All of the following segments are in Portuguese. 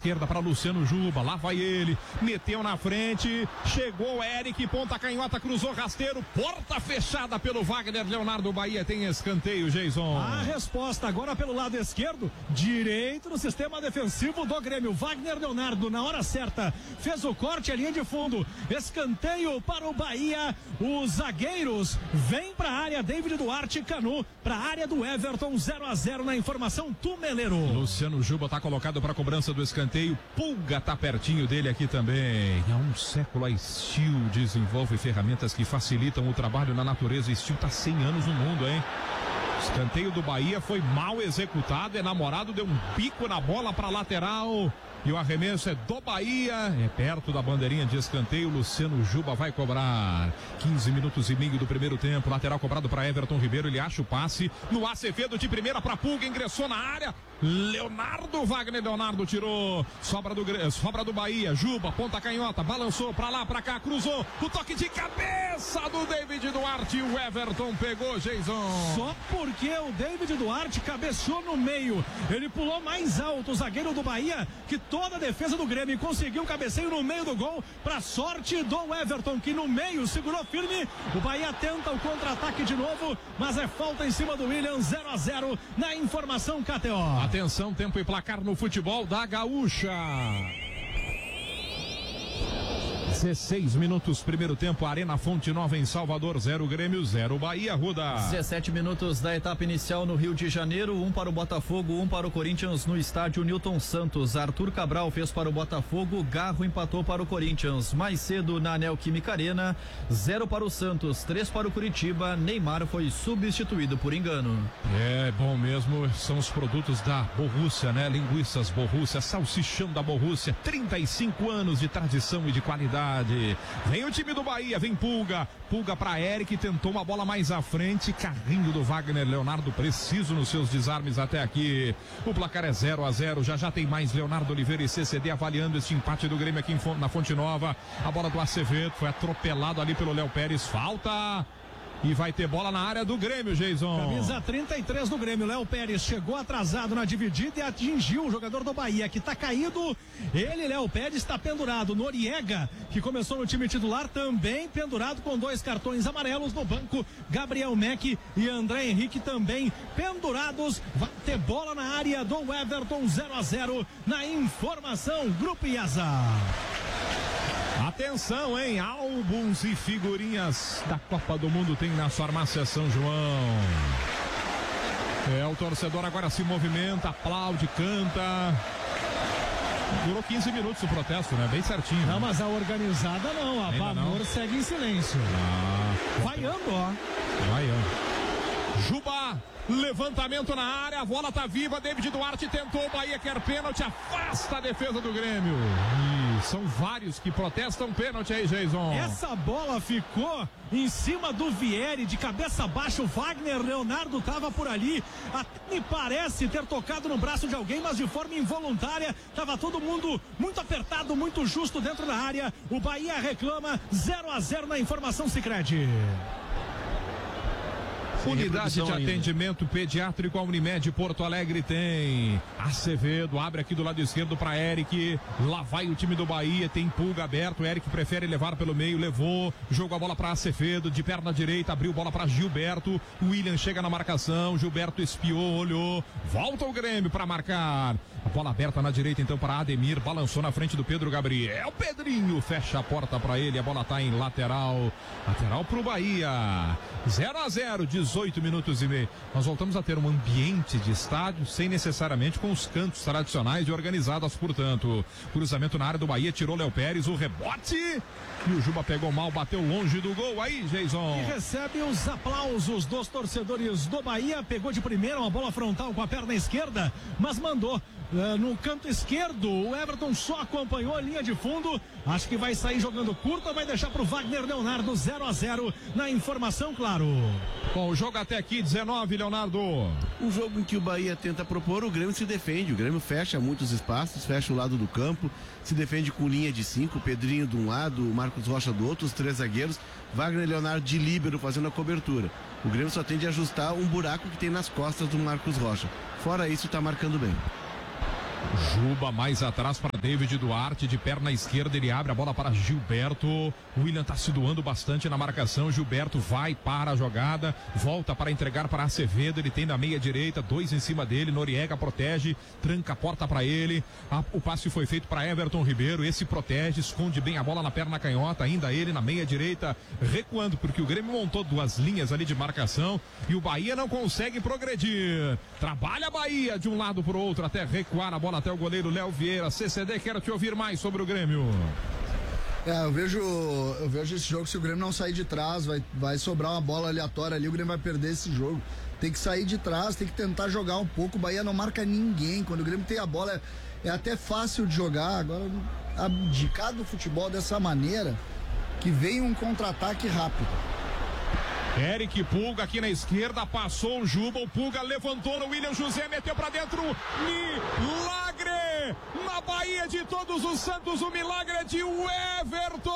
esquerda para Luciano Juba, lá vai ele, meteu na frente, chegou o Eric, ponta canhota, cruzou rasteiro, porta fechada pelo Wagner Leonardo. Bahia tem escanteio, Jason. A resposta agora pelo lado esquerdo, direito no sistema defensivo do Grêmio. Wagner Leonardo, na hora certa, fez o corte, a linha de fundo, escanteio para o Bahia. Os zagueiros vêm para a área, David Duarte, Canu para a área do Everton. 0-0 na informação, Tumeleiro. Luciano Juba tá colocado para cobrança do escanteio, Pulga tá pertinho dele aqui também. Há um século a Steel desenvolve ferramentas que facilitam o trabalho na natureza. Steel tá 100 anos no mundo, hein? Escanteio do Bahia foi mal executado, enamorado deu um pico na bola para lateral. E o arremesso é do Bahia, é perto da bandeirinha de escanteio. Luciano Juba vai cobrar. 15 minutos e meio do primeiro tempo. Lateral cobrado para Everton Ribeiro. Ele acha o passe no Acevedo de primeira para Pulga. Ingressou na área. Leonardo, Wagner Leonardo tirou. Sobra do Bahia. Juba, ponta canhota. Balançou para lá, para cá. Cruzou. O toque de cabeça do David Duarte. O Everton pegou, Jason. Só porque o David Duarte cabeceou no meio. Ele pulou mais alto. O zagueiro do Bahia, que toda a defesa do Grêmio, conseguiu um cabeceio no meio do gol, para sorte do Everton, que no meio segurou firme. O Bahia tenta o contra-ataque de novo, mas é falta em cima do William. 0-0 na informação KTO. Atenção, tempo e placar no futebol da Gaúcha. 16 minutos, primeiro tempo, Arena Fonte Nova em Salvador, 0 Grêmio, 0 Bahia, Ruda. 17 minutos da etapa inicial no Rio de Janeiro, 1 para o Botafogo, 1 para o Corinthians no estádio Newton Santos. Arthur Cabral fez para o Botafogo, Garro empatou para o Corinthians. Mais cedo na Neoquímica Arena, 0 para o Santos, 3 para o Curitiba. Neymar foi substituído por engano. É bom mesmo, são os produtos da Borrússia, né? Linguiças Borrússia, salsichão da Borrússia, 35 anos de tradição e de qualidade. Vem o time do Bahia, vem Pulga para Eric, tentou uma bola mais à frente, carrinho do Wagner Leonardo, preciso nos seus desarmes até aqui. O placar é 0-0, já tem mais. Leonardo Oliveira e CCD avaliando este empate do Grêmio aqui na Fonte Nova. A bola do Acevedo foi atropelado ali pelo Léo Pérez, falta. E vai ter bola na área do Grêmio, Jason. Camisa 33 do Grêmio, Léo Pérez chegou atrasado na dividida e atingiu o jogador do Bahia, que tá caído. Ele, Léo Pérez, está pendurado. Noriega, que começou no time titular, também pendurado com 2 cartões amarelos no banco. Gabriel Meck e André Henrique também pendurados. Vai ter bola na área do Everton. 0-0 na informação, Grupo IASA. Atenção, hein? Álbuns e figurinhas da Copa do Mundo tem na Farmácia São João. O torcedor agora se movimenta, aplaude, canta. Durou 15 minutos o protesto, né? Bem certinho. Não, mas a organizada não. A Vanor segue em silêncio. Vaiando, ó. Vaiando. Juba, levantamento na área, a bola tá viva, David Duarte tentou, o Bahia quer pênalti, afasta a defesa do Grêmio. São vários que protestam pênalti aí, Jason. Essa bola ficou em cima do Vieri, de cabeça baixa. O Wagner Leonardo estava por ali. Até me parece ter tocado no braço de alguém, mas de forma involuntária. Tava todo mundo muito apertado, muito justo dentro da área. O Bahia reclama. 0-0 na informação Sicredi. Unidade de atendimento pediátrico, a Unimed Porto Alegre tem. Acevedo abre aqui do lado esquerdo para Eric. Lá vai o time do Bahia, tem Pulga aberto. Eric prefere levar pelo meio, levou. Jogou a bola para Acevedo, de perna direita, abriu bola para Gilberto. William chega na marcação. Gilberto espiou, olhou. Volta o Grêmio para marcar. A bola aberta na direita então para Ademir. Balançou na frente do Pedro Gabriel. Pedrinho fecha a porta para ele. A bola tá em lateral. Lateral pro Bahia. 0-0, 18 minutos e meio. Nós voltamos a ter um ambiente de estádio sem necessariamente com os cantos tradicionais e organizadas, portanto. Cruzamento na área do Bahia, tirou Léo Pérez, o rebote e o Juba pegou mal, bateu longe do gol aí, Jason. E recebe os aplausos dos torcedores do Bahia, pegou de primeira uma bola frontal com a perna esquerda, mas mandou no canto esquerdo. O Everton só acompanhou a linha de fundo. Acho que vai sair jogando curta, vai deixar pro Wagner Leonardo. 0-0 na informação, claro. Bom, o jogo até aqui, 19, Leonardo. Um jogo em que o Bahia tenta propor, o Grêmio se defende. O Grêmio fecha muitos espaços, fecha o lado do campo, se defende com linha de 5, Pedrinho de um lado, o Marcos Rocha do outro, os 3 zagueiros, Wagner Leonardo de líbero fazendo a cobertura. O Grêmio só tem de ajustar um buraco que tem nas costas do Marcos Rocha. Fora isso, tá marcando bem. Juba mais atrás para David Duarte, de perna esquerda, ele abre a bola para Gilberto. O William tá se doando bastante na marcação. Gilberto vai para a jogada, volta para entregar para Acevedo, ele tem na meia direita, 2 em cima dele, Noriega protege, tranca a porta para ele. O passe foi feito para Everton Ribeiro, esse protege, esconde bem a bola na perna canhota, ainda ele na meia direita, recuando, porque o Grêmio montou 2 linhas ali de marcação e o Bahia não consegue progredir. Trabalha a Bahia de um lado para o outro até recuar a bola até o goleiro Léo Vieira. CCD, quero te ouvir mais sobre o Grêmio. Eu vejo esse jogo, se o Grêmio não sair de trás, vai sobrar uma bola aleatória ali, o Grêmio vai perder esse jogo. Tem que sair de trás, tem que tentar jogar um pouco. O Bahia não marca ninguém. Quando o Grêmio tem a bola, é até fácil de jogar. Agora, abdicar do futebol dessa maneira, que vem um contra-ataque rápido. Eric Pulga aqui na esquerda, passou o Juba, o Pulga levantou no William José, meteu pra dentro, milagre! Na Bahia de Todos os Santos, o milagre é de Everton!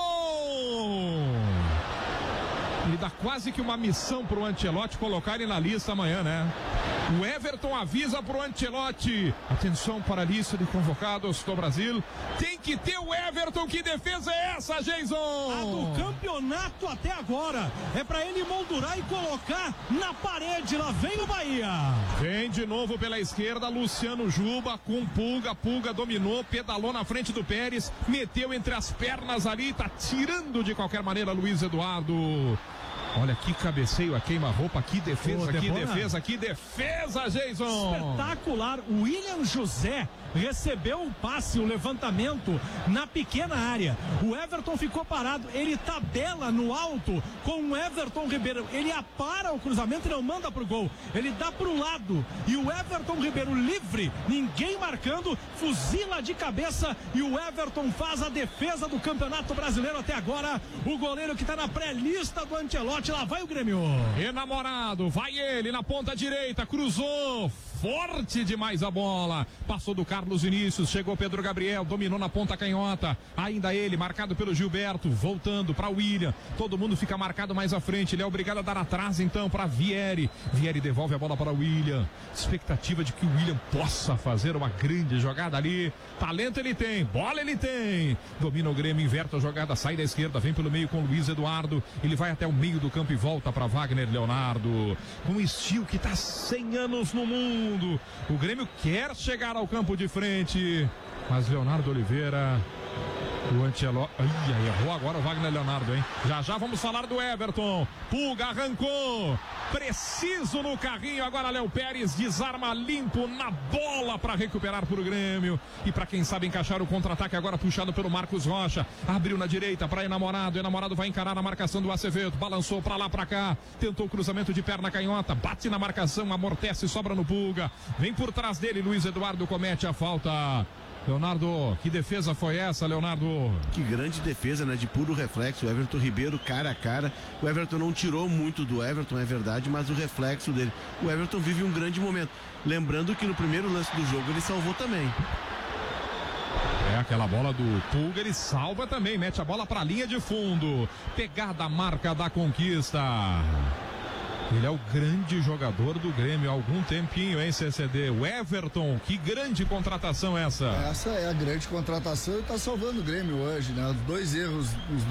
Ele dá quase que uma missão pro Ancelotti colocar ele na lista amanhã, né? O Everton avisa pro Ancelotti: atenção para a lista de convocados do Brasil. Tem que ter o Everton. Que defesa é essa, Jason? A do campeonato até agora. É pra ele moldurar e colocar na parede. Lá vem o Bahia. Vem de novo pela esquerda, Luciano Juba com Pulga. Pulga dominou, pedalou na frente do Pérez, meteu entre as pernas ali, tá tirando de qualquer maneira Luiz Eduardo. Olha que cabeceio, a queima-roupa, que defesa, que defesa, Jason! Espetacular, o William José recebeu o passe, o levantamento na pequena área. O Everton ficou parado, ele tabela no alto com o Everton Ribeiro. Ele apara o cruzamento e não manda pro gol. Ele dá pro lado e o Everton Ribeiro livre, ninguém marcando, fuzila de cabeça e o Everton faz a defesa do Campeonato Brasileiro até agora. O goleiro que tá na pré-lista do Ancelotti, lá vai o Grêmio. Enamorado, vai ele na ponta direita, cruzou. Forte demais a bola, passou do Carlos Vinícius, chegou Pedro Gabriel, dominou na ponta canhota, ainda ele, marcado pelo Gilberto, voltando para o William, todo mundo fica marcado mais à frente, ele é obrigado a dar atrás então para Vieri devolve a bola para o William, expectativa de que o William possa fazer uma grande jogada ali, talento ele tem, bola ele tem, domina o Grêmio, inverte a jogada, sai da esquerda, vem pelo meio com o Luiz Eduardo, ele vai até o meio do campo e volta para Wagner Leonardo, com um estilo que está 100 anos no mundo. O Grêmio quer chegar ao campo de frente, mas Leonardo Oliveira, o Ancelotti, errou agora o Wagner Leonardo, hein? Já vamos falar do Everton. Pulga arrancou, preciso no carrinho, agora Léo Pérez desarma limpo na bola para recuperar para o Grêmio e para quem sabe encaixar o contra-ataque agora puxado pelo Marcos Rocha, abriu na direita para Enamorado vai encarar a marcação do Acevedo, balançou para lá para cá, tentou o cruzamento de perna canhota, bate na marcação, amortece, sobra no Pulga, vem por trás dele, Luiz Eduardo comete a falta. Leonardo, que defesa foi essa, Leonardo? Que grande defesa, né? De puro reflexo. O Everton Ribeiro cara a cara. O Everton não tirou muito do Everton, é verdade, mas o reflexo dele. O Everton vive um grande momento. Lembrando que no primeiro lance do jogo ele salvou também. É, aquela bola do Pulga, ele salva também, mete a bola pra linha de fundo. Pegada, marca da conquista. Ele é o grande jogador do Grêmio há algum tempinho, hein, CCD? O Everton, que grande contratação essa? Essa é a grande contratação e tá salvando o Grêmio hoje, né? Os dois erros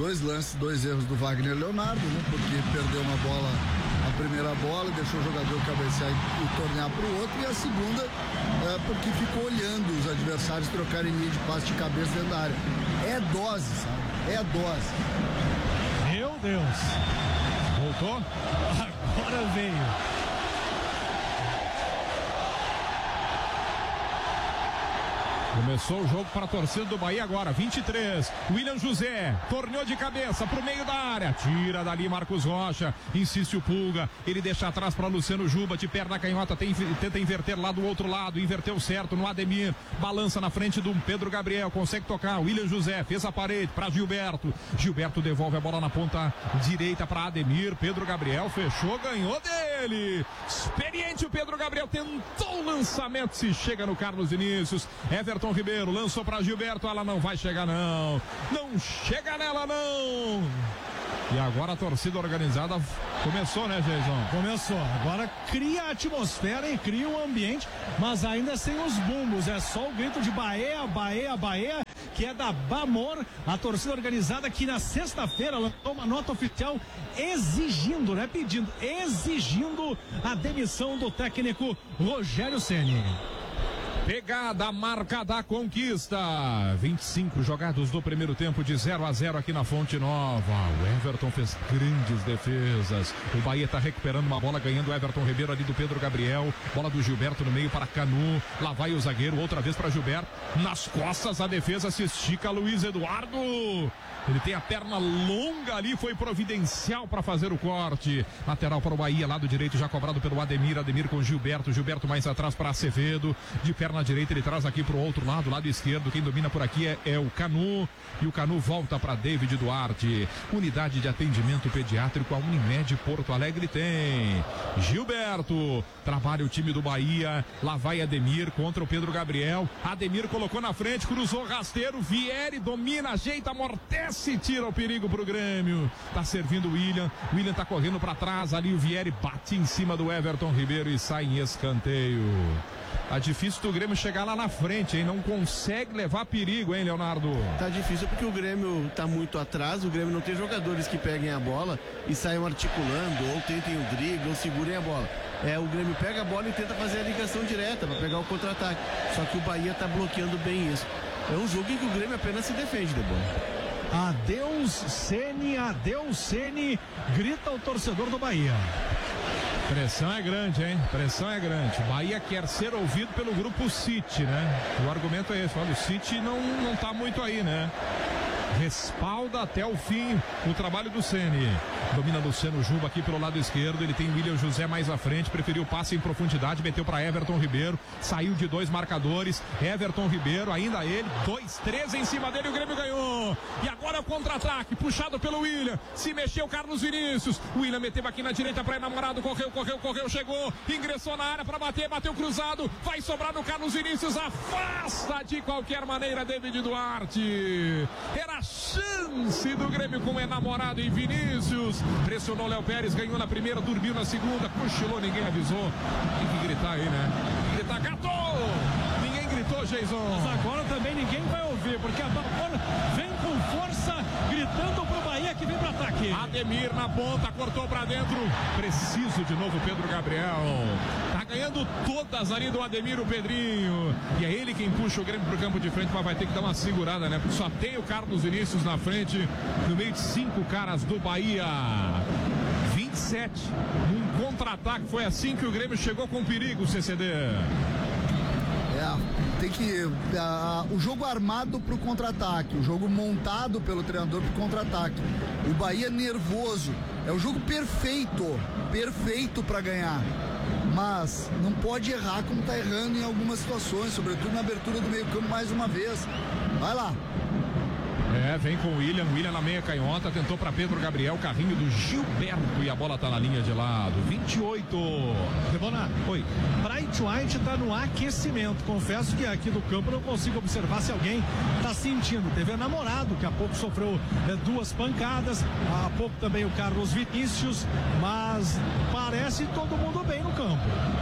do Wagner Leonardo, né? Porque perdeu uma bola, a primeira bola, deixou o jogador cabecear e tornear pro outro, e a segunda porque ficou olhando os adversários trocarem linha de passe de cabeça dentro da área. É dose, sabe? É dose. Meu Deus. Voltou? Agora veio. Começou o jogo para a torcida do Bahia agora, 23, William José, torneou de cabeça para o meio da área, tira dali Marcos Rocha, insiste o Pulga, ele deixa atrás para Luciano Juba, de perna canhota, tenta inverter lá do outro lado, inverteu certo no Ademir, balança na frente do Pedro Gabriel, consegue tocar, William José fez a parede para Gilberto devolve a bola na ponta direita para Ademir, Pedro Gabriel fechou, ganhou dele, experiente o Pedro Gabriel, tentou o lançamento, se chega no Carlos Vinícius, Everton Ribeiro lançou para Gilberto, ela não vai chegar não chega nela não, E agora a torcida organizada começou, né, Jason? Começou. Agora cria a atmosfera e cria um ambiente, mas ainda sem os bumbos. É só o grito de Bahia, Bahia, Bahia, que é da Bamor, a torcida organizada que na sexta-feira lançou uma nota oficial exigindo, né? Exigindo a demissão do técnico Rogério Ceni. Pegada, marca da conquista. 25 jogados do primeiro tempo de 0-0 aqui na Fonte Nova. O Everton fez grandes defesas. O Bahia está recuperando uma bola, ganhando o Everton Ribeiro ali do Pedro Gabriel. Bola do Gilberto no meio para Canu. Lá vai o zagueiro, outra vez para Gilberto. Nas costas a defesa se estica, Luiz Eduardo. Ele tem a perna longa ali, foi providencial para fazer o corte. Lateral para o Bahia, lado direito já cobrado pelo Ademir. Ademir com Gilberto. Gilberto mais atrás para Acevedo. De perna direita ele traz aqui para o outro lado, lado esquerdo. Quem domina por aqui é o Canu. E o Canu volta para David Duarte. Unidade de atendimento pediátrico, a Unimed Porto Alegre tem. Gilberto trabalha o time do Bahia. Lá vai Ademir contra o Pedro Gabriel. Ademir colocou na frente, cruzou rasteiro. Vieri domina, ajeita, amortece. Se tira o perigo pro Grêmio. Tá servindo o William. O William tá correndo para trás. Ali o Vieri bate em cima do Everton Ribeiro e sai em escanteio. Tá difícil do Grêmio chegar lá na frente, hein? Não consegue levar perigo, hein, Leonardo? Tá difícil porque o Grêmio tá muito atrás. O Grêmio não tem jogadores que peguem a bola e saiam articulando, ou tentem o drible, ou segurem a bola. O Grêmio pega a bola e tenta fazer a ligação direta para pegar o contra-ataque. Só que o Bahia tá bloqueando bem isso. É um jogo em que o Grêmio apenas se defende, Debona. Adeus Ceni, grita o torcedor do Bahia. Pressão é grande, hein? Pressão é grande. Bahia quer ser ouvido pelo grupo City, né? O argumento é esse, olha, o City não tá muito aí, né? Respalda até o fim o trabalho do Ceni. Domina Luciano Juba aqui pelo lado esquerdo. Ele tem William José mais à frente. Preferiu passe em profundidade. Meteu para Everton Ribeiro. Saiu de dois marcadores. Everton Ribeiro, ainda ele. 2-3 em cima dele. O Grêmio ganhou. E agora o contra-ataque. Puxado pelo William. Se mexeu Carlos Vinícius. O William meteu aqui na direita para enamorado. Correu. Chegou. Ingressou na área para bater. Bateu cruzado. Vai sobrar no Carlos Vinícius. Afasta de qualquer maneira David Duarte. Era a chance do Grêmio com o enamorado e Vinícius. Pressionou Léo Pérez, ganhou na primeira, dormiu na segunda, cochilou, ninguém avisou. Tem que gritar aí, né? Gritar, gatou! Ninguém gritou, Jason. Mas agora também ninguém vai ouvir, porque a bola vem com força, gritando pro Bahia que vem pro ataque. Ademir na ponta, cortou pra dentro. Preciso de novo Pedro Gabriel. Tá ganhando todas ali do Ademir, o Pedrinho. E é ele quem puxa o Grêmio pro campo de frente, mas vai ter que dar uma segurada, né? Porque só tem o Carlos Vinícius na frente, no meio de 5 caras do Bahia. 27, um contra-ataque, foi assim que o Grêmio chegou com perigo, CCD. Tem que o jogo armado pro contra-ataque, o jogo montado pelo treinador pro contra-ataque. O Bahia nervoso, é o jogo perfeito para ganhar. Mas não pode errar como tá errando em algumas situações, sobretudo na abertura do meio-campo mais uma vez. Vai lá. Vem com o William na meia canhota, tentou para Pedro Gabriel, carrinho do Gilberto e a bola tá na linha de lado. 28. Debona, oi. Bright White tá no aquecimento. Confesso que aqui do campo não consigo observar se alguém tá sentindo. Teve namorado, que há pouco sofreu 2 pancadas, há pouco também o Carlos Vinícius, mas parece todo mundo bem no campo.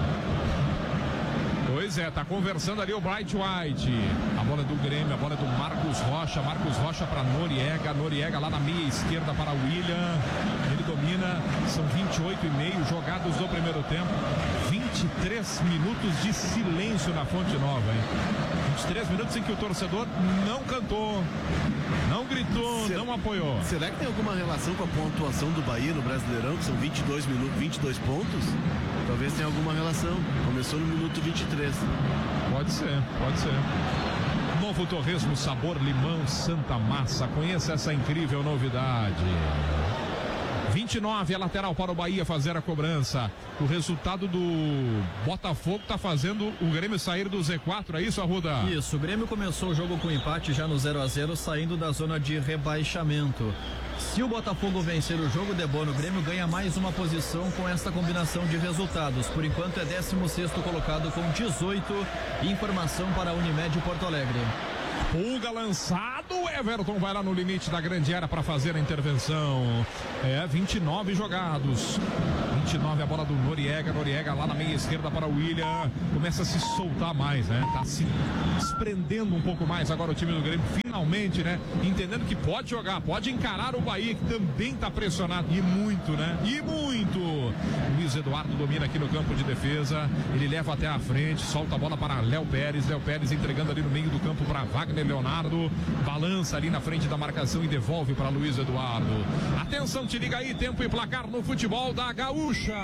Pois é, tá conversando ali o Bright White. A bola do Grêmio, a bola do Marcos Rocha para Noriega lá na meia esquerda para o William. Ele domina, são 28,5 jogados do primeiro tempo. 23 minutos de silêncio na Fonte Nova, hein? 23 minutos em que o torcedor não cantou, não gritou, não apoiou. Será que tem alguma relação com a pontuação do Bahia no Brasileirão, que são 22 minutos, 22 pontos? Talvez tenha alguma relação. Começou no minuto 23. Pode ser. Novo Torresmo sabor limão Santa Massa. Conheça essa incrível novidade. 29, a lateral para o Bahia fazer a cobrança. O resultado do Botafogo está fazendo o Grêmio sair do Z4, é isso, Arruda? Isso, o Grêmio começou o jogo com empate já no 0-0, saindo da zona de rebaixamento. Se o Botafogo vencer o jogo, Debono, o Grêmio ganha mais uma posição com esta combinação de resultados. Por enquanto é 16º colocado com 18. Informação para a Unimed Porto Alegre. Pulga lançado, Everton vai lá no limite da grande área para fazer a intervenção. 29 jogados. 29 a bola do Noriega lá na meia esquerda para o William. Começa a se soltar mais, né? Tá se desprendendo um pouco mais agora o time do Grêmio, finalmente, né? Entendendo que pode jogar, pode encarar o Bahia, que também tá pressionado, e muito, né? E muito! Luiz Eduardo domina aqui no campo de defesa, ele leva até a frente, solta a bola para Léo Pérez entregando ali no meio do campo para Wagner Leonardo, balança ali na frente da marcação e devolve para Luiz Eduardo. Atenção, te liga aí, tempo e placar no futebol da Gaúcha.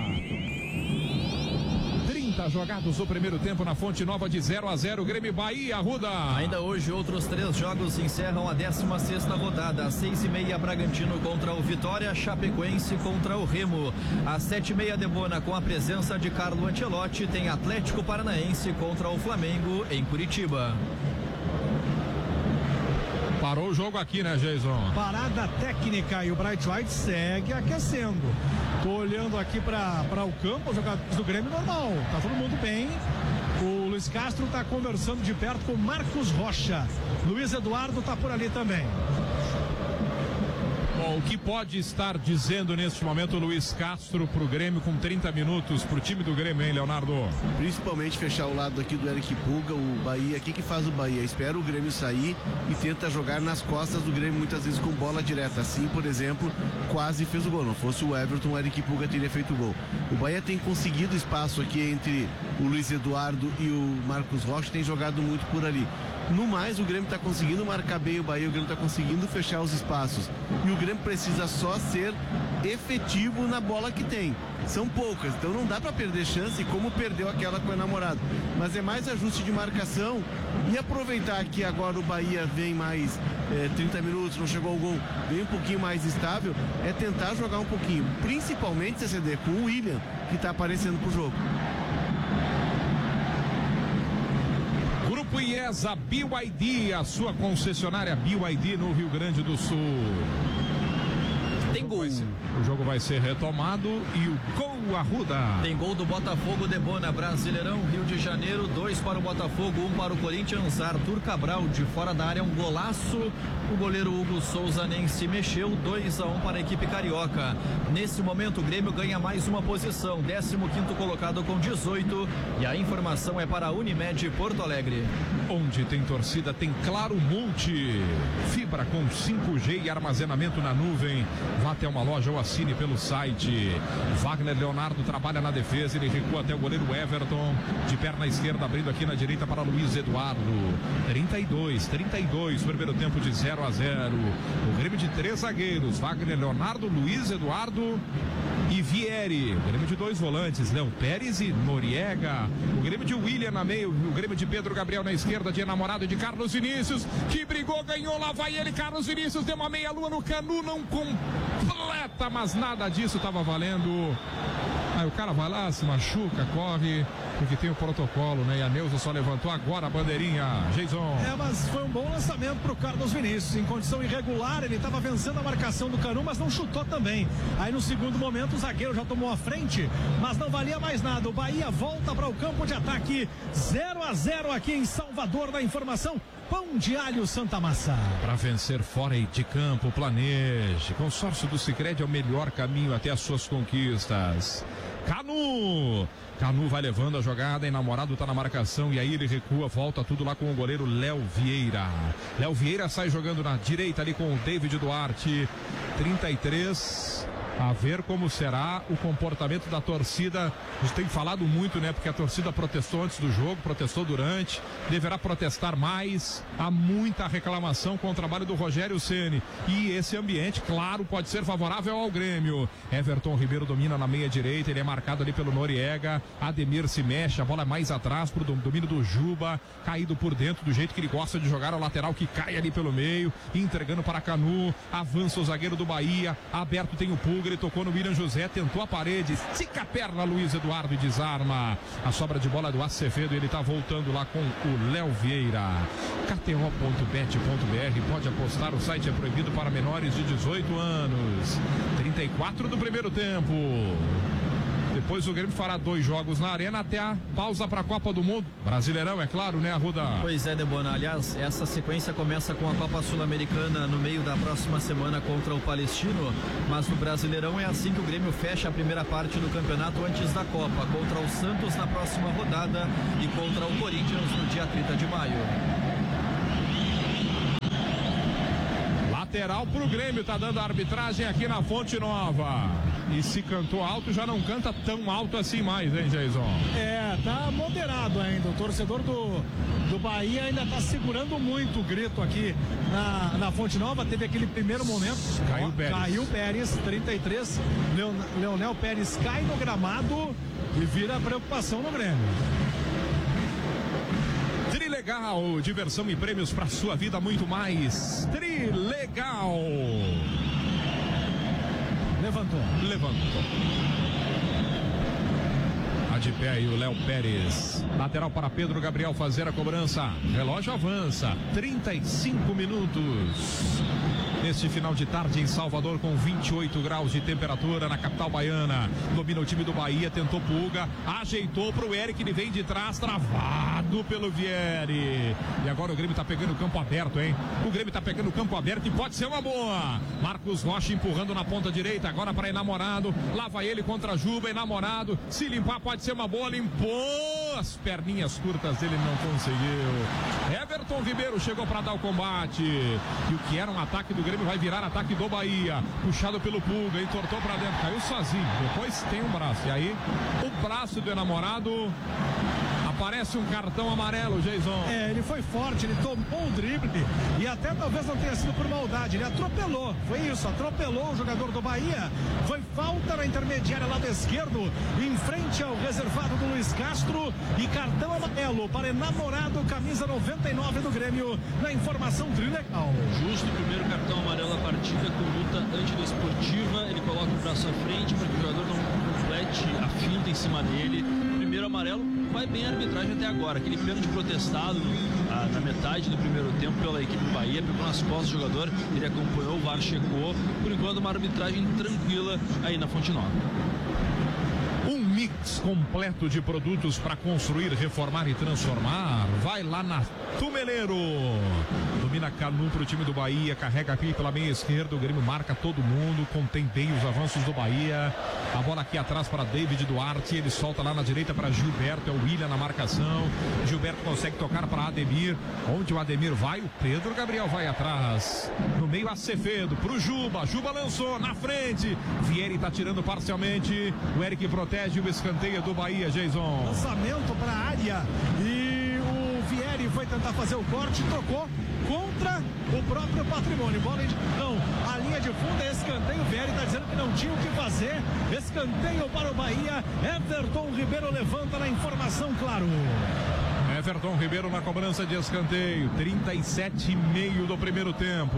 30 jogados do primeiro tempo na Fonte Nova, de 0-0, Grêmio Bahia, Arruda. Ainda hoje outros 3 jogos encerram a 16ª rodada. Às 6h30, Bragantino contra o Vitória, Chapecoense contra o Remo. Às 7h30, Debona, com a presença de Carlo Ancelotti, tem Atlético Paranaense contra o Flamengo em Curitiba. Parou o jogo aqui, né, Jason? Parada técnica e o Bright White segue aquecendo. Tô olhando aqui para o campo, os jogadores do Grêmio normal, tá todo mundo bem. O Luiz Castro tá conversando de perto com Marcos Rocha. Luiz Eduardo tá por ali também. Bom, o que pode estar dizendo neste momento o Luiz Castro pro Grêmio com 30 minutos pro time do Grêmio, hein, Leonardo? Principalmente fechar o lado aqui do Eric Pulga, o Bahia. O que faz o Bahia? Espera o Grêmio sair e tenta jogar nas costas do Grêmio, muitas vezes com bola direta. Assim, por exemplo, quase fez o gol. Não fosse o Everton, o Eric Pulga teria feito o gol. O Bahia tem conseguido espaço aqui entre o Luiz Eduardo e o Marcos Rocha, tem jogado muito por ali. No mais, o Grêmio está conseguindo marcar bem o Bahia, o Grêmio está conseguindo fechar os espaços. E o Grêmio precisa só ser efetivo na bola que tem. São poucas, então não dá para perder chance, como perdeu aquela com o namorado. Mas é mais ajuste de marcação e aproveitar que agora o Bahia vem mais 30 minutos, não chegou ao gol, vem um pouquinho mais estável, é tentar jogar um pouquinho. Principalmente CCD com o William, que está aparecendo pro jogo. Grupo IESA BYD, a sua concessionária BYD no Rio Grande do Sul. Tem gol. O jogo vai ser retomado e o gol, Arruda. Tem gol do Botafogo, Debona, Brasileirão, Rio de Janeiro, 2 para o Botafogo, 1 para o Corinthians. Arthur Cabral de fora da área, um golaço. O goleiro Hugo Souza nem se mexeu, 2-1 para a equipe carioca. Nesse momento o Grêmio ganha mais uma posição, 15º colocado com 18, e a informação é para a Unimed Porto Alegre. Onde tem torcida, tem Claro Multi. Fibra com 5G e armazenamento na nuvem. Vá até uma loja ou assine pelo site. Wagner Leonardo trabalha na defesa, ele recua até o goleiro Everton, de perna esquerda, abrindo aqui na direita para Luiz Eduardo. 32, primeiro tempo de 0-0. O Grêmio de 3 zagueiros, Wagner Leonardo, Luiz Eduardo e Vieri. O Grêmio de 2 volantes, Léo Pérez e Noriega. O Grêmio de William na meio, o Grêmio de Pedro Gabriel na esquerda, de enamorado de Carlos Vinícius, que brigou, ganhou, lá vai ele, Carlos Vinícius, deu uma meia-lua no Canu, não completa, mas nada disso estava valendo. Aí o cara vai lá, se machuca, corre, porque tem o protocolo, né? E a Neuza só levantou agora a bandeirinha. Jason. Mas foi um bom lançamento pro Carlos Vinícius. Em condição irregular, ele estava vencendo a marcação do Canu, mas não chutou também. Aí no segundo momento o zagueiro já tomou a frente, mas não valia mais nada. O Bahia volta para o campo de ataque. 0-0 aqui em Salvador, na informação. Pão de Alho Santa Massa. Para vencer fora e de campo, planeje. Consórcio do Sicredi é o melhor caminho até as suas conquistas. Canu vai levando a jogada, enamorado tá na marcação e aí ele recua, volta tudo lá com o goleiro Léo Vieira. Léo Vieira sai jogando na direita ali com o David Duarte. 33. A ver como será o comportamento da torcida. A gente tem falado muito, né? Porque a torcida protestou antes do jogo, protestou durante, deverá protestar mais. Há muita reclamação com o trabalho do Rogério Ceni. E esse ambiente, claro, pode ser favorável ao Grêmio. Everton Ribeiro domina na meia direita, ele é marcado ali pelo Noriega. Ademir se mexe, a bola é mais atrás pro domínio do Juba, caído por dentro do jeito que ele gosta de jogar, o lateral que cai ali pelo meio, entregando para Canu. Avança o zagueiro do Bahia, aberto tem o Pulga. Ele tocou no William José, tentou a parede, estica a perna Luiz Eduardo e desarma. A sobra de bola do Acevedo, ele tá voltando lá com o Léo Vieira. KTO.bet.br, pode apostar, o site é proibido para menores de 18 anos. 34 do primeiro tempo. Depois o Grêmio fará 2 jogos na Arena até a pausa para a Copa do Mundo. Brasileirão, é claro, né, Arruda? Pois é, Debona. Aliás, essa sequência começa com a Copa Sul-Americana no meio da próxima semana contra o Palestino, mas no Brasileirão é assim que o Grêmio fecha a primeira parte do campeonato antes da Copa, contra o Santos na próxima rodada e contra o Corinthians no dia 30 de maio. Lateral pro Grêmio, tá dando a arbitragem aqui na Fonte Nova. E se cantou alto, já não canta tão alto assim mais, hein, Jason? Tá moderado ainda. O torcedor do Bahia ainda tá segurando muito o grito aqui na Fonte Nova. Teve aquele primeiro momento. Caiu Pérez, 33. Leonel Pérez cai no gramado e vira preocupação no Grêmio. Trilegal, diversão e prêmios para sua vida, muito mais. Trilegal. Levantou. Tá de pé aí o Léo Pérez. Lateral para Pedro Gabriel fazer a cobrança. Relógio avança. 35 minutos. Neste final de tarde em Salvador, com 28 graus de temperatura na capital baiana. Domina o time do Bahia, tentou Puga, ajeitou pro Eric, ele vem de trás, travado pelo Vieri. E agora o Grêmio tá pegando o campo aberto, hein? O Grêmio tá pegando o campo aberto e pode ser uma boa. Marcos Rocha empurrando na ponta direita, agora para Enamorado. Lá vai ele contra Juba, Enamorado. Se limpar pode ser uma boa, limpou. As perninhas curtas dele não conseguiu. Everton Ribeiro chegou para dar o combate. E o que era um ataque do Grêmio vai virar ataque do Bahia. Puxado pelo Puga, entortou pra dentro, caiu sozinho. Depois tem um braço. E aí, o braço do Enamorado. Aparece um cartão amarelo, Jason. Ele foi forte, ele tomou o drible e até talvez não tenha sido por maldade, ele atropelou, foi isso, atropelou o jogador do Bahia. Foi falta na intermediária lado esquerdo, em frente ao reservado do Luiz Castro, e cartão amarelo para Enamorado, camisa 99 do Grêmio, na informação Trilegal. Justo o primeiro cartão amarelo da partida, conduta antidesportiva, ele coloca o braço à frente para que o jogador não complete a finta em cima dele. Primeiro amarelo, vai bem a arbitragem até agora. Aquele pênalti protestado na metade do primeiro tempo pela equipe do Bahia, pegou nas costas do jogador, ele acompanhou, o VAR checou. Por enquanto, uma arbitragem tranquila aí na Fonte Nova. Um mix completo de produtos para construir, reformar e transformar. Vai lá na Tumeleiro. Domina Canu pro time do Bahia, carrega aqui pela meia esquerda, o Grêmio marca todo mundo, contém bem os avanços do Bahia. A bola aqui atrás para David Duarte, ele solta lá na direita para Gilberto, é o William na marcação. Gilberto consegue tocar para Ademir. Onde o Ademir vai, o Pedro Gabriel vai atrás. No meio, Acevedo pro Juba. Juba lançou na frente. Vieri tá tirando parcialmente. O Eric protege o escanteio do Bahia, Jason. Lançamento para a área e o Vieri foi tentar fazer o corte, tocou contra o próprio Patrimônio. Bola não, a linha de fundo é escanteio. O Vieri está dizendo que não tinha o que fazer. Escanteio para o Bahia. Everton Ribeiro levanta na informação, claro. Everton Ribeiro na cobrança de escanteio. 37,5 do primeiro tempo.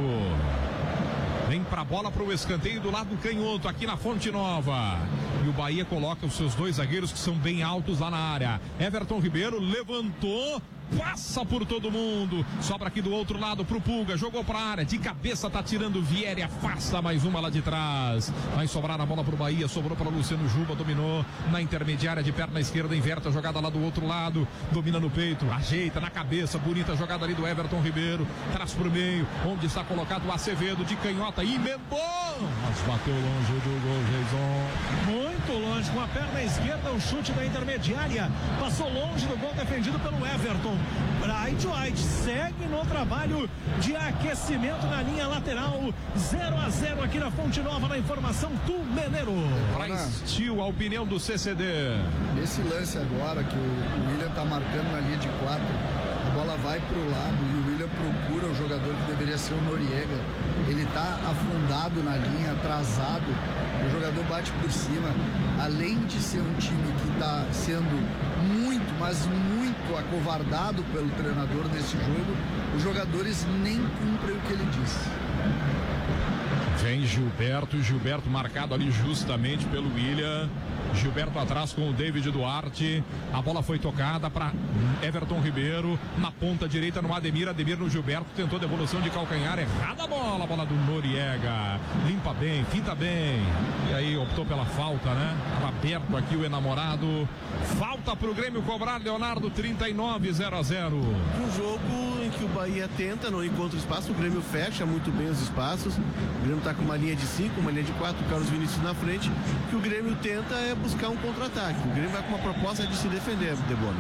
Vem pra bola pro escanteio do lado canhoto, aqui na Fonte Nova. E o Bahia coloca os seus 2 zagueiros que são bem altos lá na área. Everton Ribeiro levantou, passa por todo mundo, sobra aqui do outro lado pro Puga, jogou pra área, de cabeça tá tirando o Vieri, afasta mais uma lá de trás. Vai sobrar a bola pro Bahia, sobrou para Luciano Juba, dominou na intermediária de perna esquerda, inverte a jogada lá do outro lado, domina no peito, ajeita na cabeça, bonita jogada ali do Everton Ribeiro, traz pro meio, onde está colocado o Acevedo, de canhota, emendou, mas bateu longe do gol, Jason. Muito longe, com a perna esquerda, o chute da intermediária, passou longe do gol defendido pelo Everton. Bright White segue no trabalho de aquecimento na linha lateral. 0-0 aqui na Fonte Nova, na informação Tumeleiro. A opinião do CCD. Esse lance agora que o William tá marcando na linha de 4, a bola vai pro lado e o William procura o jogador que deveria ser o Noriega. Ele tá afundado na linha, atrasado, o jogador bate por cima. Além de ser um time que tá sendo muito, mas muito acovardado pelo treinador nesse jogo, os jogadores nem cumprem o que ele disse. Vem Gilberto marcado ali justamente pelo William. Gilberto atrás com o David Duarte. A bola foi tocada para Everton Ribeiro. Na ponta direita no Ademir no Gilberto. Tentou devolução de calcanhar. Errada a bola do Noriega. Limpa bem, finta bem. E aí optou pela falta, né? Estava aberto aqui o enamorado. Falta pro Grêmio cobrar, Leonardo, 39-0-0. Um jogo em que o Bahia tenta, não encontra espaço. O Grêmio fecha muito bem os espaços. O Grêmio está com uma linha de 5, uma linha de 4, o Carlos Vinícius na frente. O que o Grêmio tenta é buscar um contra-ataque. O Grêmio vai com uma proposta de se defender, Debona.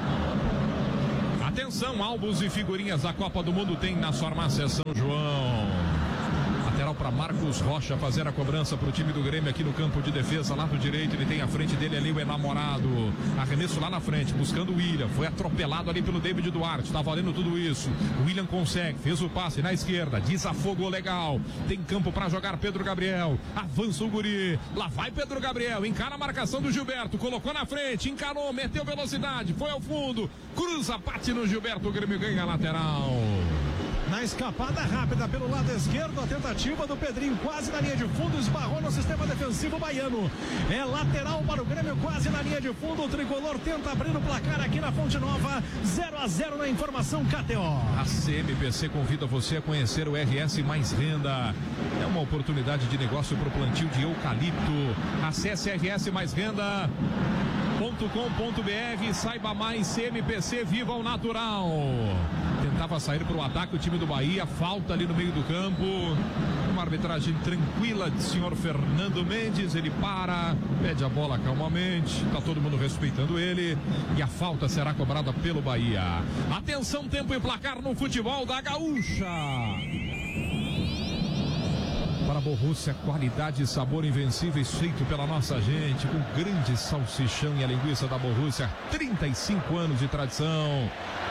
Atenção, álbuns e figurinhas da Copa do Mundo tem na farmácia São João. Lateral para Marcos Rocha fazer a cobrança para o time do Grêmio aqui no campo de defesa, lado direito. Ele tem à frente dele ali o enamorado. Arremesso lá na frente, buscando o William. Foi atropelado ali pelo David Duarte. Tá valendo tudo isso. O William consegue, fez o passe na esquerda. Desafogou legal. Tem campo para jogar Pedro Gabriel. Avança o guri. Lá vai Pedro Gabriel. Encara a marcação do Gilberto. Colocou na frente, encarou, meteu velocidade. Foi ao fundo. Cruza, bate no Gilberto. O Grêmio ganha a lateral. Na escapada rápida pelo lado esquerdo, a tentativa do Pedrinho quase na linha de fundo, esbarrou no sistema defensivo baiano. É lateral para o Grêmio quase na linha de fundo. O tricolor tenta abrir o placar aqui na Fonte Nova. 0-0 na informação KTO. A CMPC convida você a conhecer o RS Mais Renda. É uma oportunidade de negócio para o plantio de eucalipto. Acesse rsmaisrenda.com.br, saiba mais. CMPC, viva o natural. Tentava sair para o ataque o time do Bahia, falta ali no meio do campo. Uma arbitragem tranquila de senhor Fernando Mendes. Ele para, pede a bola calmamente, tá todo mundo respeitando ele, e a falta será cobrada pelo Bahia. Atenção, tempo e placar no futebol da Gaúcha. Para a Borussia, qualidade e sabor invencíveis feito pela nossa gente, com grande salsichão e a linguiça da Borussia, 35 anos de tradição.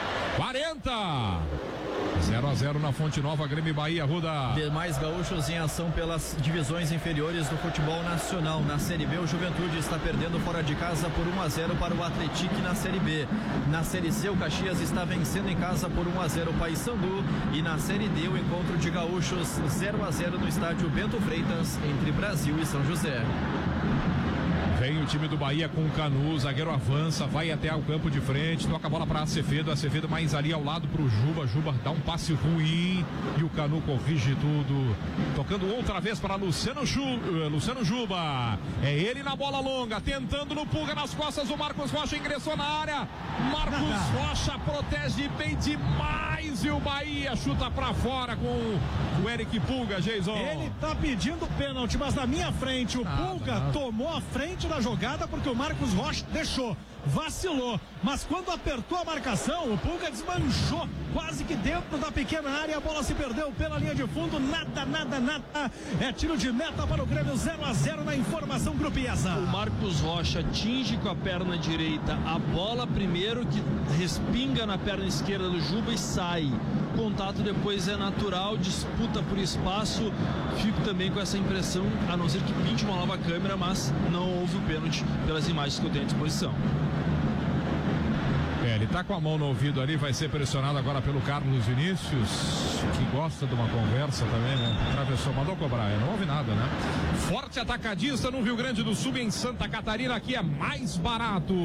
0-0 na Fonte Nova, Grêmio e Bahia, Ruda. Demais gaúchos em ação pelas divisões inferiores do futebol nacional. Na Série B, o Juventude está perdendo fora de casa por 1-0 para o Atlético na Série B. Na Série C, o Caxias está vencendo em casa por 1-0 o Paysandu. E na Série D, o encontro de gaúchos 0-0 no estádio Bento Freitas, entre Brasil e São José. Vem o time do Bahia com o Canu, zagueiro avança, vai até o campo de frente, toca a bola para Acevedo mais ali ao lado para o Juba dá um passe ruim e o Canu corrige tudo, tocando outra vez para Luciano Juba, é ele na bola longa, tentando no Pulga nas costas, o Marcos Rocha ingressou na área, Marcos Rocha protege bem demais e o Bahia chuta para fora com o Eric Pulga, Jason. Ele tá pedindo pênalti, mas na minha frente o Pulga tomou a frente da jogada porque o Marcos Rocha deixou, vacilou, mas quando apertou a marcação, o Pulga desmanchou quase que dentro da pequena área, a bola se perdeu pela linha de fundo, nada, é tiro de meta para o Grêmio, 0-0 na informação Grupiesa. O Marcos Rocha atinge com a perna direita a bola primeiro, que respinga na perna esquerda do Juba e sai. O contato depois é natural, disputa por espaço, fico também com essa impressão, a não ser que pinte uma nova câmera, mas não houve o pênalti pelas imagens que eu tenho à disposição. Ele tá com a mão no ouvido ali, vai ser pressionado agora pelo Carlos Vinícius, que gosta de uma conversa também, né? Atravessou, mandou cobrar, não houve nada, né? Forte atacadista no Rio Grande do Sul, em Santa Catarina, aqui é mais barato,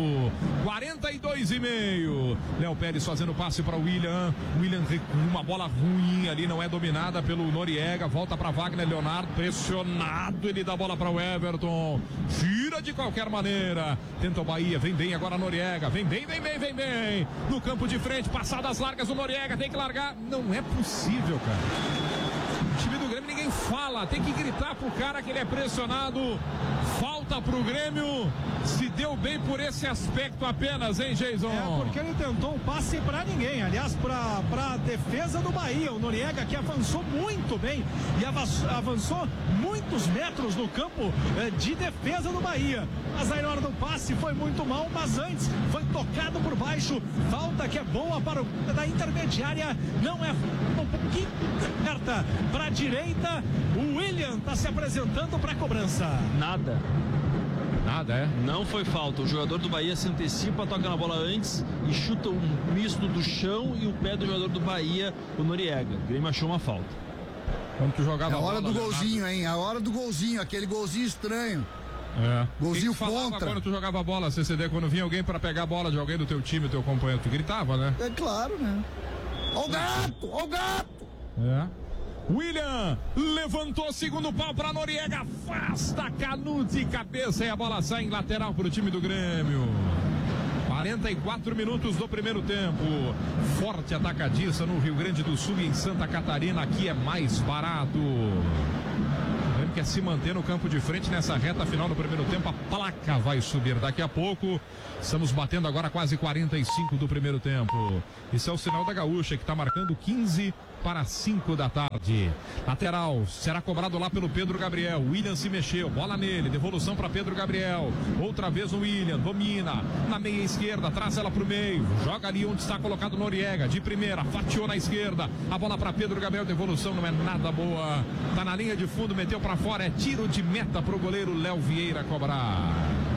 42,5. Léo Pérez fazendo passe para o William recua, uma bola ruim ali, não é dominada pelo Noriega, volta para Wagner Leonardo, pressionado, ele dá a bola para o Everton, gira de qualquer maneira, tenta o Bahia, vem bem agora Noriega, vem bem, no campo de frente, passadas largas, o Noriega tem que largar, não é possível, cara. O time do Grêmio ninguém fala, tem que gritar pro cara que ele é pressionado, falta pro Grêmio, se deu bem por esse aspecto apenas, hein, Jason? É, porque ele tentou um passe pra ninguém, aliás, pra defesa do Bahia, o Noriega que avançou muito bem e avançou muitos metros no campo de defesa do Bahia, mas aí na hora do passe foi muito mal, mas antes foi tocado por baixo, falta que é boa para o da intermediária, não é um pouquinho aberta para a direita, o William está se apresentando para a cobrança. Nada, é? Não foi falta, o jogador do Bahia se antecipa, toca na bola antes e chuta um misto do chão e o pé do jogador do Bahia, o Noriega. O Grêmio achou uma falta. Quando tu jogava É a hora bola, do golzinho, hein? A hora do golzinho, aquele golzinho estranho. Golzinho contra. Quando tu jogava bola, CCD, quando vinha alguém pra pegar a bola de alguém do teu time, teu companheiro, tu gritava, né? É claro, né? Ó o gato! Ó o gato! William levantou segundo pau pra Noriega, afasta Canute, cabeça e a bola sai em lateral pro time do Grêmio. 44 minutos do primeiro tempo. Forte atacadista no Rio Grande do Sul e em Santa Catarina. Aqui é mais barato. O Grêmio quer se manter no campo de frente nessa reta final do primeiro tempo. A placa vai subir daqui a pouco. Estamos batendo agora quase 45 do primeiro tempo. Isso é o sinal da Gaúcha, que está marcando 15 para 5 da tarde. Lateral será cobrado lá pelo Pedro Gabriel. William se mexeu, bola nele, devolução para Pedro Gabriel. Outra vez o William, domina na meia esquerda, traz ela para o meio, joga ali onde está colocado Noriega, de primeira, fatiou na esquerda, a bola para Pedro Gabriel, devolução não é nada boa, tá na linha de fundo, meteu para fora, é tiro de meta para o goleiro Léo Vieira cobrar.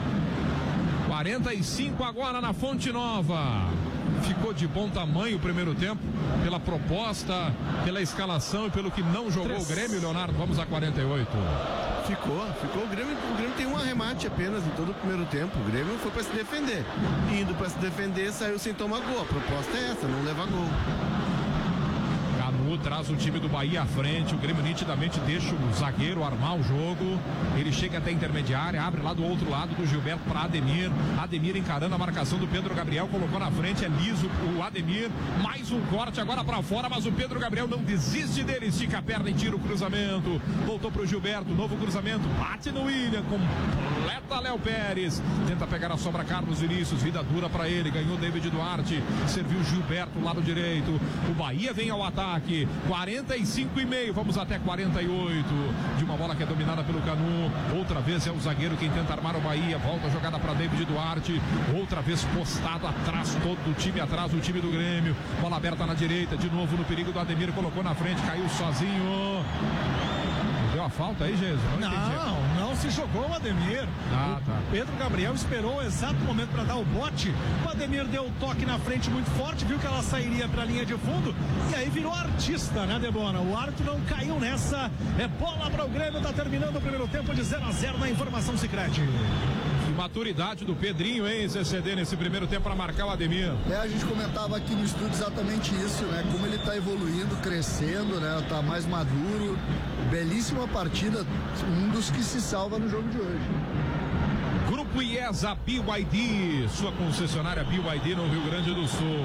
45 agora na Fonte Nova. Ficou de bom tamanho o primeiro tempo, pela proposta, pela escalação e pelo que não jogou o Grêmio, Leonardo. Vamos a 48. Ficou. O Grêmio tem um arremate apenas em todo o primeiro tempo. O Grêmio foi para se defender. Indo para se defender, saiu sem tomar gol. A proposta é essa, não levar gol. Canu traz o time do Bahia à frente. O Grêmio nitidamente deixa o zagueiro armar o jogo. Ele chega até a intermediária, abre lá do outro lado do Gilberto para Ademir. Ademir encarando a marcação do Pedro Gabriel, colocou na frente, é liso o Ademir. Mais um corte agora para fora, mas o Pedro Gabriel não desiste dele, estica a perna e tira o cruzamento. Voltou pro Gilberto, novo cruzamento, bate no William, completa Léo Pérez. Tenta pegar a sobra Carlos Vinícius, vida dura para ele, ganhou David Duarte, serviu Gilberto lado direito. O Bahia vem ao ataque. 45,5, vamos até 48, de uma bola que é dominada pelo Canu. Outra vez é o zagueiro quem tenta armar o Bahia, volta a jogada para David Duarte, outra vez postado atrás, todo o time atrás, o time do Grêmio, bola aberta na direita, de novo no perigo do Ademir, colocou na frente, caiu sozinho. Deu a falta aí, Jesus? Não se jogou o Ademir. Tá. Pedro Gabriel esperou o exato momento para dar o bote. O Ademir deu o toque na frente muito forte, viu que ela sairia para a linha de fundo e aí virou artista, né, Debona? O árbitro não caiu nessa. É bola para o Grêmio, tá terminando o primeiro tempo de 0-0 na informação Sicredi. Maturidade do Pedrinho, hein, CCD, nesse primeiro tempo para marcar o Ademir. A gente comentava aqui no estúdio exatamente isso, né? Como ele tá evoluindo, crescendo, né? Tá mais maduro. Belíssima partida, um dos que se salva no jogo de hoje. Grupo IESA BYD, sua concessionária BYD no Rio Grande do Sul.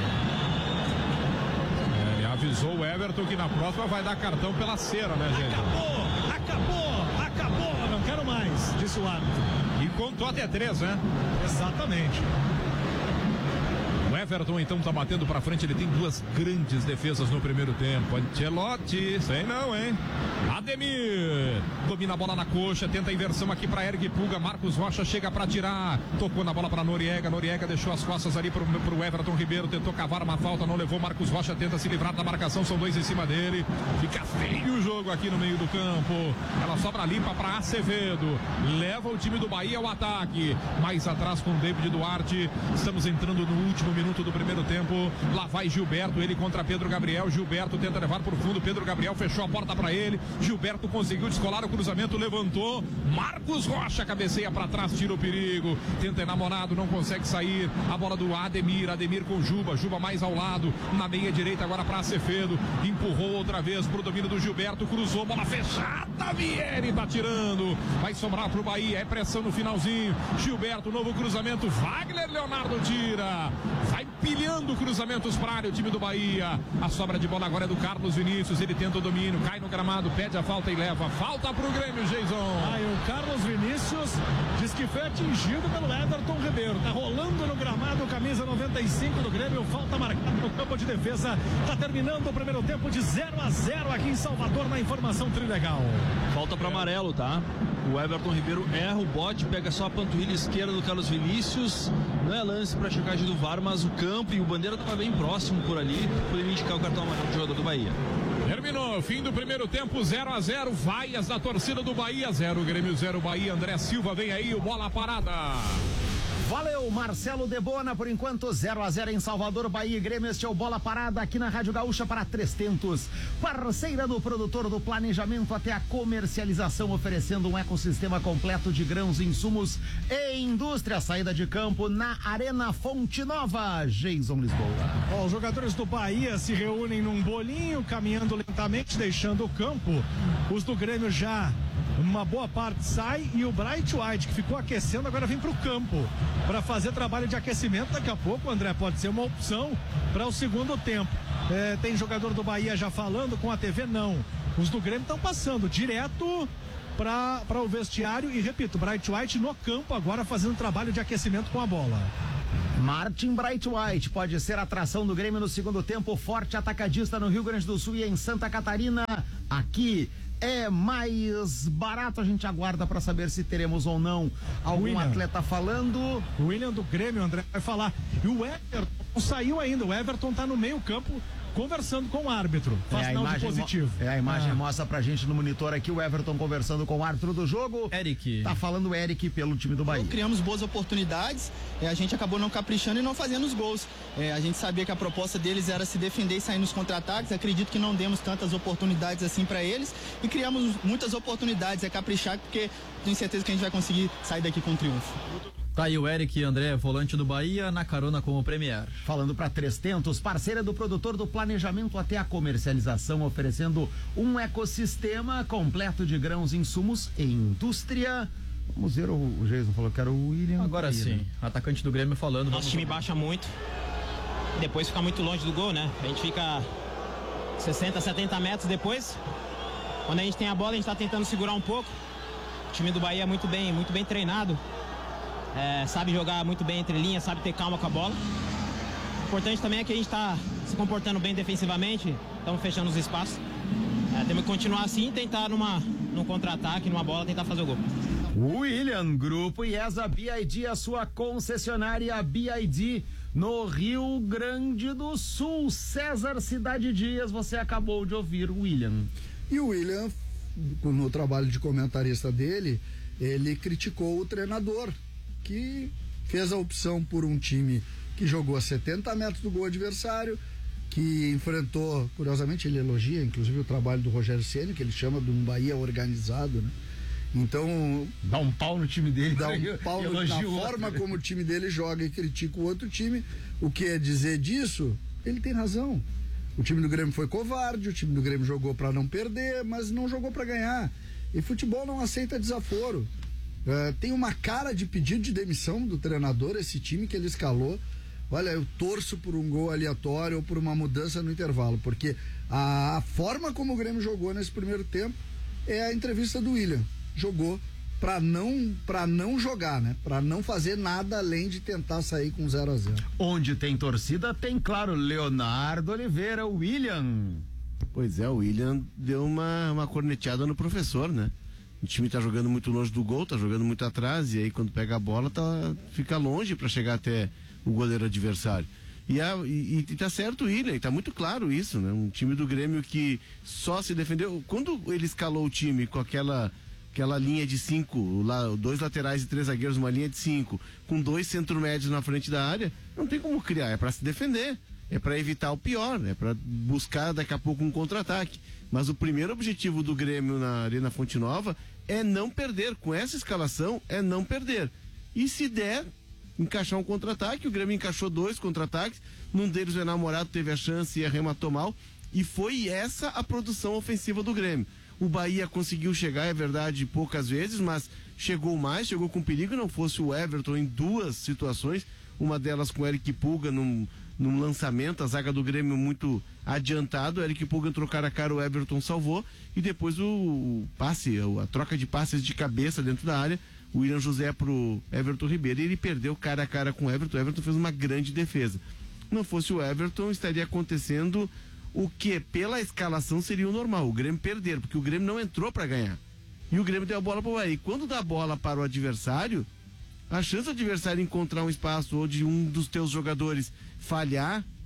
Ele avisou o Everton que na próxima vai dar cartão pela cera, né, gente? Acabou, não quero mais, disse o árbitro. E contou até 3, né? Exatamente. O Everton então tá batendo pra frente, ele tem duas grandes defesas no primeiro tempo. Ancelotti, sei não, hein? Ademir domina a bola na coxa, tenta a inversão aqui pra Erg Puga, Marcos Rocha chega pra tirar, tocou na bola pra Noriega deixou as costas ali pro Everton Ribeiro, tentou cavar uma falta, não levou, Marcos Rocha tenta se livrar da marcação, são dois em cima dele, fica feio o jogo aqui no meio do campo, ela sobra limpa pra Acevedo, leva o time do Bahia ao ataque, mais atrás com David Duarte, estamos entrando no último minuto do primeiro tempo, lá vai Gilberto, ele contra Pedro Gabriel, Gilberto tenta levar pro fundo, Pedro Gabriel fechou a porta pra ele, Gilberto conseguiu descolar o cruzamento, levantou, Marcos Rocha cabeceia pra trás, tira o perigo, tenta enamorado, não consegue sair, a bola do Ademir com Juba mais ao lado, na meia direita agora pra Acevedo, empurrou outra vez pro domínio do Gilberto, cruzou, bola fechada, Vieri tá tirando, vai sobrar pro Bahia, é pressão no finalzinho, Gilberto, novo cruzamento, Wagner Leonardo tira, vai pilhando cruzamentos pra área o time do Bahia, a sobra de bola agora é do Carlos Vinícius, ele tenta o domínio, cai no gramado, pede a falta e leva, falta pro Grêmio, Jason. Aí o Carlos Vinícius diz que foi atingido pelo Everton Ribeiro, tá rolando no gramado, camisa 95 do Grêmio, falta marcada no campo de defesa, tá terminando o primeiro tempo de 0-0 aqui em Salvador na informação Trilegal. Falta para amarelo, tá? O Everton Ribeiro erra o bote, pega só a panturrilha esquerda do Carlos Vinícius, não é lance para checagem do VAR, mas o campo e o Bandeira tava bem próximo por ali, poderia indicar o cartão amarelo do jogador do Bahia. Terminou, fim do primeiro tempo, 0-0, vaias da torcida do Bahia, 0 Grêmio, 0 Bahia, André Silva vem aí, o bola parada. Valeu, Marcelo Debona, por enquanto 0-0 em Salvador, Bahia e Grêmio. Este é o Bola Parada aqui na Rádio Gaúcha para 300. Parceira do produtor, do planejamento até a comercialização, oferecendo um ecossistema completo de grãos, insumos e indústria. Saída de campo na Arena Fonte Nova. Jason Lisboa. Os jogadores do Bahia se reúnem num bolinho, caminhando lentamente, deixando o campo. Os do Grêmio já, uma boa parte sai, e o Bright White, que ficou aquecendo, agora vem para o campo para fazer trabalho de aquecimento. Daqui a pouco, André, pode ser uma opção para o segundo tempo. Tem jogador do Bahia já falando com a TV? Não. Os do Grêmio estão passando direto para o vestiário e, repito, Bright White no campo agora fazendo trabalho de aquecimento com a bola. Martin Bright White pode ser a atração do Grêmio no segundo tempo. Forte atacadista no Rio Grande do Sul e em Santa Catarina. Aqui é mais barato. A gente aguarda para saber se teremos ou não algum atleta falando. O William do Grêmio, André, vai falar. E o Everton não saiu ainda. O Everton tá no meio campo conversando com o árbitro. Faz sinal de positivo. A imagem mostra pra gente no monitor aqui o Everton conversando com o árbitro do jogo. Eric. Tá falando o Eric pelo time do Bahia. Criamos boas oportunidades, a gente acabou não caprichando e não fazendo os gols. A gente sabia que a proposta deles era se defender e sair nos contra-ataques. Acredito que não demos tantas oportunidades assim pra eles e criamos muitas oportunidades. É caprichar, porque tenho certeza que a gente vai conseguir sair daqui com triunfo. Tá aí o Eric André, volante do Bahia, na carona com o Premier. Falando para 300, parceira do produtor, do planejamento até a comercialização, oferecendo um ecossistema completo de grãos, insumos e indústria. Vamos ver, o Jason falou que era o William. Agora Bahia, sim, né? Atacante do Grêmio falando. Nosso time baixa muito, depois fica muito longe do gol, né? A gente fica 60, 70 metros depois. Quando a gente tem a bola, a gente tá tentando segurar um pouco. O time do Bahia é muito bem treinado. Sabe jogar muito bem entre linhas, sabe ter calma com a bola. O importante também é que a gente está se comportando bem defensivamente, estamos fechando os espaços. Temos que continuar assim, tentar num contra-ataque, numa bola, tentar fazer o gol. William, Grupo IESA BID, a sua concessionária BID no Rio Grande do Sul. César Cidade Dias, você acabou de ouvir o William. E o William, no trabalho de comentarista dele, ele criticou o treinador, que fez a opção por um time que jogou a 70 metros do gol adversário, que enfrentou, curiosamente ele elogia inclusive o trabalho do Rogério Ceni, que ele chama de um Bahia organizado, né? Então dá um pau no time dele, dá um pau na forma como o time dele joga e critica o outro time. O que é dizer disso? Ele tem razão. O time do Grêmio foi covarde, o time do Grêmio jogou para não perder, mas não jogou para ganhar. E futebol não aceita desaforo. Tem uma cara de pedido de demissão do treinador, esse time que ele escalou. Olha, eu torço por um gol aleatório ou por uma mudança no intervalo, porque a forma como o Grêmio jogou nesse primeiro tempo é a entrevista do William. Jogou para não jogar, né? Para não fazer nada além de tentar sair com 0-0. Onde tem torcida, tem, claro, Leonardo Oliveira, o William. Pois é, o William deu uma corneteada no professor, né? O time tá jogando muito longe do gol, tá jogando muito atrás, e aí quando pega a bola fica longe para chegar até o goleiro adversário. E tá certo o William, e tá muito claro isso, né? Um time do Grêmio que só se defendeu. Quando ele escalou o time com aquela linha de 5, 2 laterais e 3 zagueiros, uma linha de 5, com 2 centro-médios na frente da área, não tem como criar, é para se defender, é para evitar o pior, é para buscar daqui a pouco um contra-ataque. Mas o primeiro objetivo do Grêmio na Arena Fonte Nova é não perder. Com essa escalação, é não perder. E se der, encaixar um contra-ataque. O Grêmio encaixou 2 contra-ataques. Num deles o Enamorado teve a chance e arrematou mal. E foi essa a produção ofensiva do Grêmio. O Bahia conseguiu chegar, é verdade, poucas vezes, mas chegou mais, chegou com perigo. Não fosse o Everton em 2 situações. Uma delas com o Eric Pulga num lançamento, a zaga do Grêmio muito adiantado, o Eric Pulga entrou cara a cara, o Everton salvou, e depois o passe, a troca de passes de cabeça dentro da área, o William José pro Everton Ribeiro, e ele perdeu cara a cara com o Everton fez uma grande defesa. Não fosse o Everton, estaria acontecendo o que pela escalação seria o normal, o Grêmio perder, porque o Grêmio não entrou para ganhar, e o Grêmio deu a bola pro Bahia, e quando dá a bola para o adversário, a chance do adversário encontrar um espaço ou de um dos teus jogadores falhar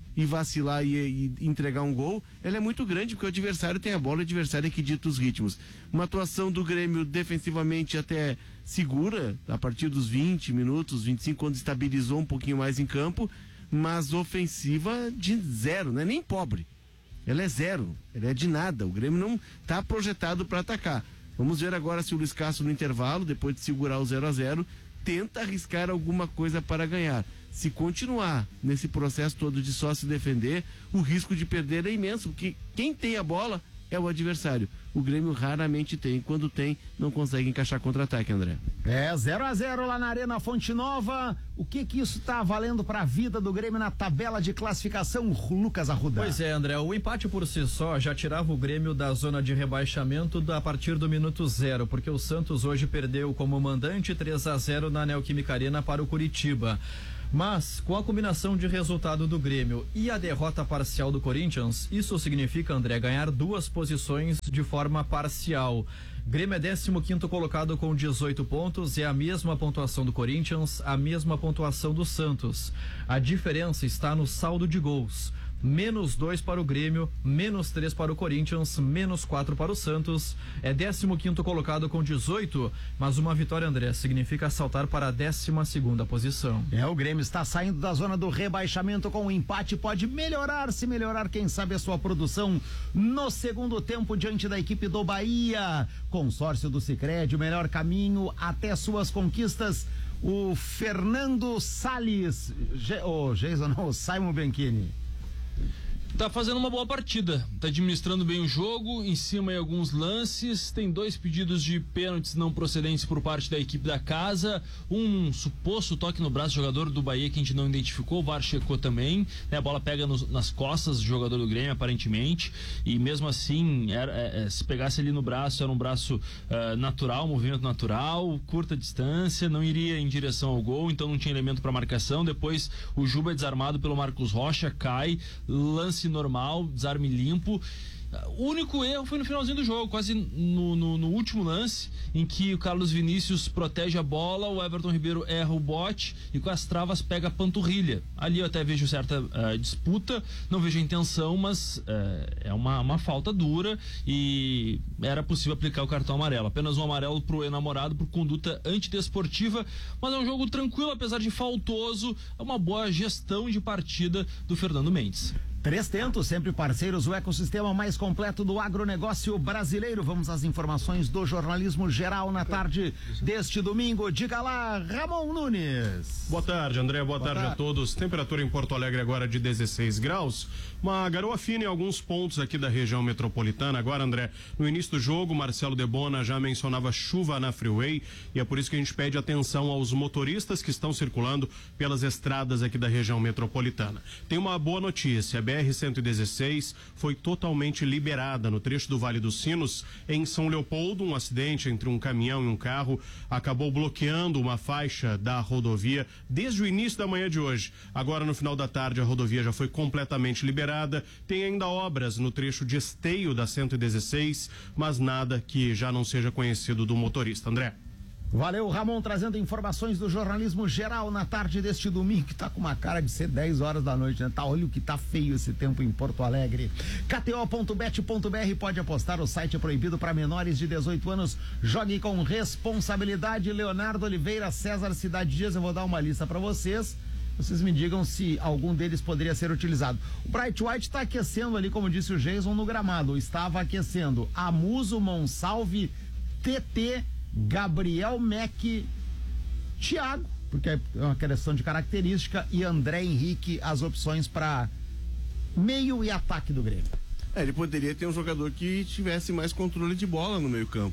e vacilar e entregar um gol, ela é muito grande, porque o adversário tem a bola, o adversário é que dita os ritmos. Uma atuação do Grêmio defensivamente até segura, a partir dos 20 minutos, 25, quando estabilizou um pouquinho mais em campo, mas ofensiva de zero, não é nem pobre. Ela é zero, ela é de nada. O Grêmio não está projetado para atacar. Vamos ver agora se o Luiz Castro no intervalo, depois de segurar o 0-0, tenta arriscar alguma coisa para ganhar. Se continuar nesse processo todo de só se defender, o risco de perder é imenso, porque quem tem a bola é o adversário. O Grêmio raramente tem. Quando tem, não consegue encaixar contra-ataque, André. 0-0 lá na Arena Fonte Nova. O que isso tá valendo para a vida do Grêmio na tabela de classificação, Lucas Arruda? Pois é, André, o empate por si só já tirava o Grêmio da zona de rebaixamento a partir do minuto 0, porque o Santos hoje perdeu como mandante 3-0 na Neoquímica Arena para o Curitiba. Mas, com a combinação de resultado do Grêmio e a derrota parcial do Corinthians, isso significa, André, ganhar 2 posições de forma parcial. Grêmio é 15º colocado com 18 pontos, é a mesma pontuação do Corinthians, a mesma pontuação do Santos. A diferença está no saldo de gols. -2 para o Grêmio, -3 para o Corinthians, -4 para o Santos. É 15º colocado com 18, mas uma vitória, André, significa saltar para a 12ª posição. O Grêmio está saindo da zona do rebaixamento com um empate, pode melhorar, se melhorar, quem sabe, a sua produção no segundo tempo diante da equipe do Bahia. Consórcio do Sicredi, o melhor caminho até suas conquistas. O Fernando Salles, o Simon Benchini. Tá fazendo uma boa partida, tá administrando bem o jogo, em cima em alguns lances, tem 2 pedidos de pênaltis não procedentes por parte da equipe da casa, um suposto toque no braço do jogador do Bahia que a gente não identificou, o VAR checou também, né? A bola pega nas costas do jogador do Grêmio, aparentemente, e mesmo assim, se pegasse ali no braço, era um braço natural, movimento natural, curta distância, não iria em direção ao gol, então não tinha elemento para marcação. Depois o Juba é desarmado pelo Marcos Rocha, cai, lance normal, desarme limpo. O único erro foi no finalzinho do jogo, quase no último lance, em que o Carlos Vinícius protege a bola, o Everton Ribeiro erra o bote e com as travas pega a panturrilha. Ali eu até vejo certa disputa, não vejo a intenção, mas é uma falta dura e era possível aplicar o cartão amarelo. Apenas um amarelo pro enamorado por conduta antidesportiva, mas é um jogo tranquilo, apesar de faltoso, é uma boa gestão de partida do Fernando Mendes. 3tentos, sempre parceiros, o ecossistema mais completo do agronegócio brasileiro. Vamos às informações do jornalismo geral na tarde deste domingo. Diga lá, Ramon Nunes. Boa tarde, André. Boa tarde a todos. Temperatura em Porto Alegre agora de 16 graus. Uma garoa fina em alguns pontos aqui da região metropolitana. Agora, André, no início do jogo, Marcelo Debona já mencionava chuva na freeway e é por isso que a gente pede atenção aos motoristas que estão circulando pelas estradas aqui da região metropolitana. Tem uma boa notícia. A BR-116 foi totalmente liberada no trecho do Vale dos Sinos, em São Leopoldo. Um acidente entre um caminhão e um carro acabou bloqueando uma faixa da rodovia desde o início da manhã de hoje. Agora, no final da tarde, a rodovia já foi completamente liberada. Tem ainda obras no trecho de Esteio da 116, mas nada que já não seja conhecido do motorista. André. Valeu, Ramon, trazendo informações do jornalismo geral na tarde deste domingo, que tá com uma cara de ser 10 horas da noite, né? Olha o que tá feio esse tempo em Porto Alegre. KTO.bet.br, pode apostar, o site é proibido para menores de 18 anos. Jogue com responsabilidade. Leonardo Oliveira, César Cidade Dias, eu vou dar uma lista para vocês. Vocês me digam se algum deles poderia ser utilizado. O Bright White está aquecendo ali, como disse o Jason, no gramado. Estava aquecendo Amuso, Monsalve, TT, Gabriel Mac, Thiago, porque é uma questão de característica, e André Henrique, as opções para meio e ataque do Grêmio. Ele poderia ter um jogador que tivesse mais controle de bola no meio campo.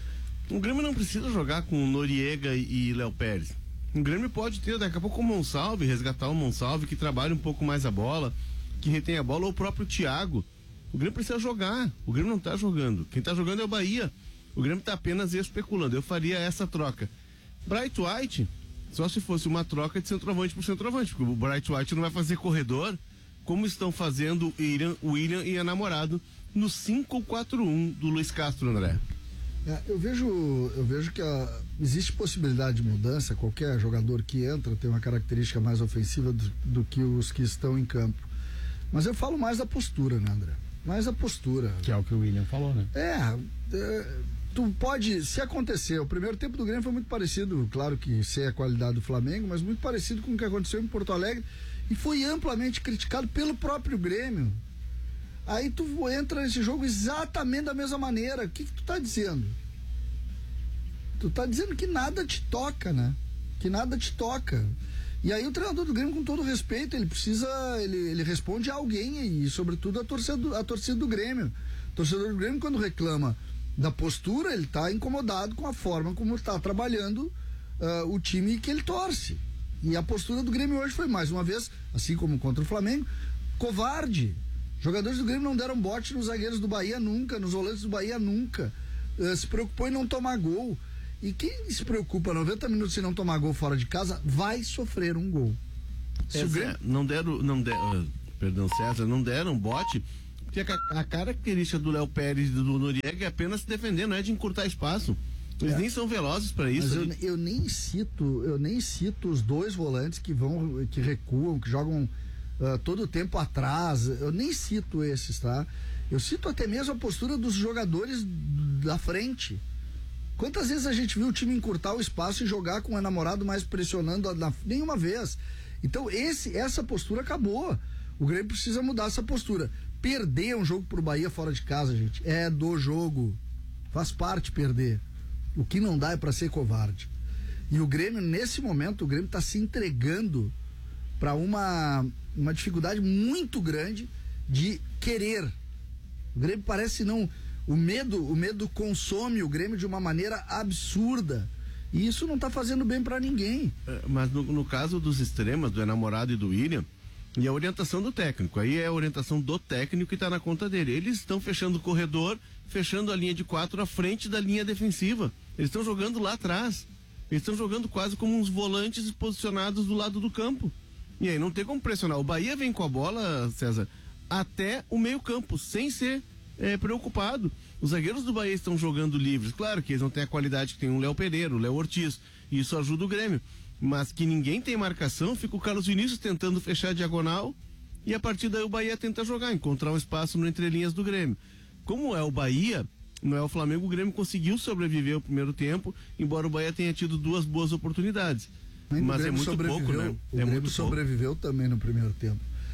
O Grêmio não precisa jogar com Noriega e Léo Pérez. O Grêmio pode ter daqui a pouco o Monsalve, resgatar o Monsalve, que trabalha um pouco mais a bola, que retém a bola, ou o próprio Thiago. O Grêmio precisa jogar, o Grêmio não está jogando. Quem está jogando é o Bahia. O Grêmio está apenas especulando. Eu faria essa troca. Bright White, só se fosse uma troca de centroavante por centroavante, porque o Bright White não vai fazer corredor, como estão fazendo o William e a namorado no 5-4-1 do Luiz Castro, André. Eu vejo que existe possibilidade de mudança. Qualquer jogador que entra tem uma característica mais ofensiva do que os que estão em campo. Mas eu falo mais da postura, né, André? Mais da postura. Que é o que o William falou, né? Tu pode, se acontecer, o primeiro tempo do Grêmio foi muito parecido, claro que sem a qualidade do Flamengo, mas muito parecido com o que aconteceu em Porto Alegre e foi amplamente criticado pelo próprio Grêmio. Aí tu entra nesse jogo exatamente da mesma maneira. O que tu tá dizendo? Tu tá dizendo que nada te toca, né? Que nada te toca. E aí o treinador do Grêmio, com todo respeito, ele precisa, ele responde a alguém e sobretudo a torcida do Grêmio. O torcedor do Grêmio, quando reclama da postura, ele tá incomodado com a forma como está trabalhando o time que ele torce. E a postura do Grêmio hoje foi, mais uma vez, assim como contra o Flamengo, covarde. Jogadores do Grêmio não deram bote nos zagueiros do Bahia nunca, nos volantes do Bahia nunca. Se preocupou em não tomar gol. E quem se preocupa 90 minutos em não tomar gol fora de casa, vai sofrer um gol. Se o Grêmio... César, não deram bote, porque a característica do Léo Pérez e do Noriega é apenas se defender, não é de encurtar espaço. Eles nem são velozes para isso. Mas eu nem cito os dois volantes que recuam, que jogam todo o tempo atrás. Eu nem cito esses, tá? Eu cito até mesmo a postura dos jogadores da frente. Quantas vezes a gente viu o time encurtar o espaço e jogar com o namorado mais pressionando nenhuma vez? Então essa postura acabou. O Grêmio precisa mudar essa postura. Perder um jogo pro Bahia fora de casa, gente, é do jogo. Faz parte perder. O que não dá é para ser covarde. E o Grêmio, nesse momento, o Grêmio está se entregando para uma dificuldade muito grande de querer. O Grêmio parece não... O medo consome o Grêmio de uma maneira absurda. E isso não está fazendo bem para ninguém. Mas no caso dos extremos, do enamorado e do William, e a orientação do técnico. Aí é a orientação do técnico que está na conta dele. Eles estão fechando o corredor, fechando a linha de 4 à frente da linha defensiva. Eles estão jogando lá atrás. Eles estão jogando quase como uns volantes posicionados do lado do campo. E aí não tem como pressionar. O Bahia vem com a bola, César, até o meio-campo, sem ser preocupado. Os zagueiros do Bahia estão jogando livres. Claro que eles não têm a qualidade que tem o Léo Pereira, o Léo Ortiz. E isso ajuda o Grêmio. Mas que ninguém tem marcação, fica o Carlos Vinícius tentando fechar a diagonal e a partir daí o Bahia tenta jogar, encontrar um espaço no entrelinhas do Grêmio. Como é o Bahia, não é o Flamengo, o Grêmio conseguiu sobreviver o primeiro tempo, embora o Bahia tenha tido 2 boas oportunidades. Mas é muito pouco, né? O Grêmio sobreviveu também no primeiro tempo.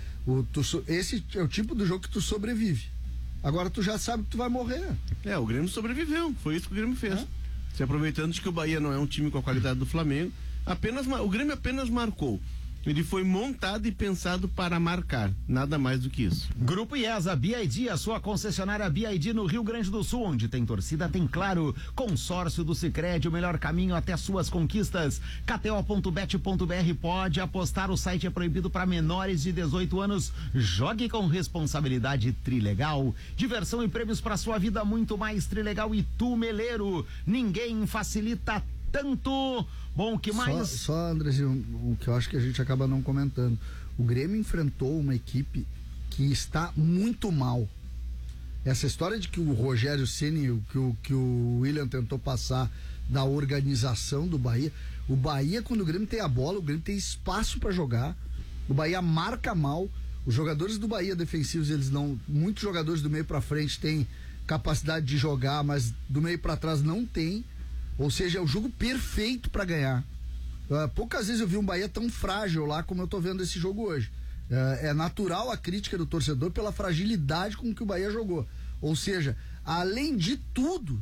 Esse é o tipo do jogo que tu sobrevive. Agora tu já sabe que tu vai morrer. O Grêmio sobreviveu, foi isso que o Grêmio fez. Se aproveitando de que o Bahia não é um time com a qualidade do Flamengo, o Grêmio apenas marcou. Ele foi montado e pensado para marcar, nada mais do que isso. Grupo IESA, BID, a sua concessionária BID no Rio Grande do Sul, onde tem torcida, tem claro. Consórcio do Sicredi, o melhor caminho até suas conquistas. KTO.bet.br, pode apostar, o site é proibido para menores de 18 anos. Jogue com responsabilidade. Trilegal, diversão e prêmios para sua vida, muito mais. Trilegal e Tumeleiro, ninguém facilita tanto. Bom, o que mais? Só Andrezinho, o que eu acho que a gente acaba não comentando. O Grêmio enfrentou uma equipe que está muito mal. Essa história de que o Rogério Ceni, que o William tentou passar da organização do Bahia. O Bahia, quando o Grêmio tem a bola, o Grêmio tem espaço para jogar. O Bahia marca mal. Os jogadores do Bahia defensivos, eles não. Muitos jogadores do meio para frente têm capacidade de jogar, mas do meio para trás não tem. Ou seja, é o jogo perfeito para ganhar. Poucas vezes eu vi um Bahia tão frágil lá como eu tô vendo esse jogo hoje. É natural a crítica do torcedor pela fragilidade com que o Bahia jogou. Ou seja, além de tudo,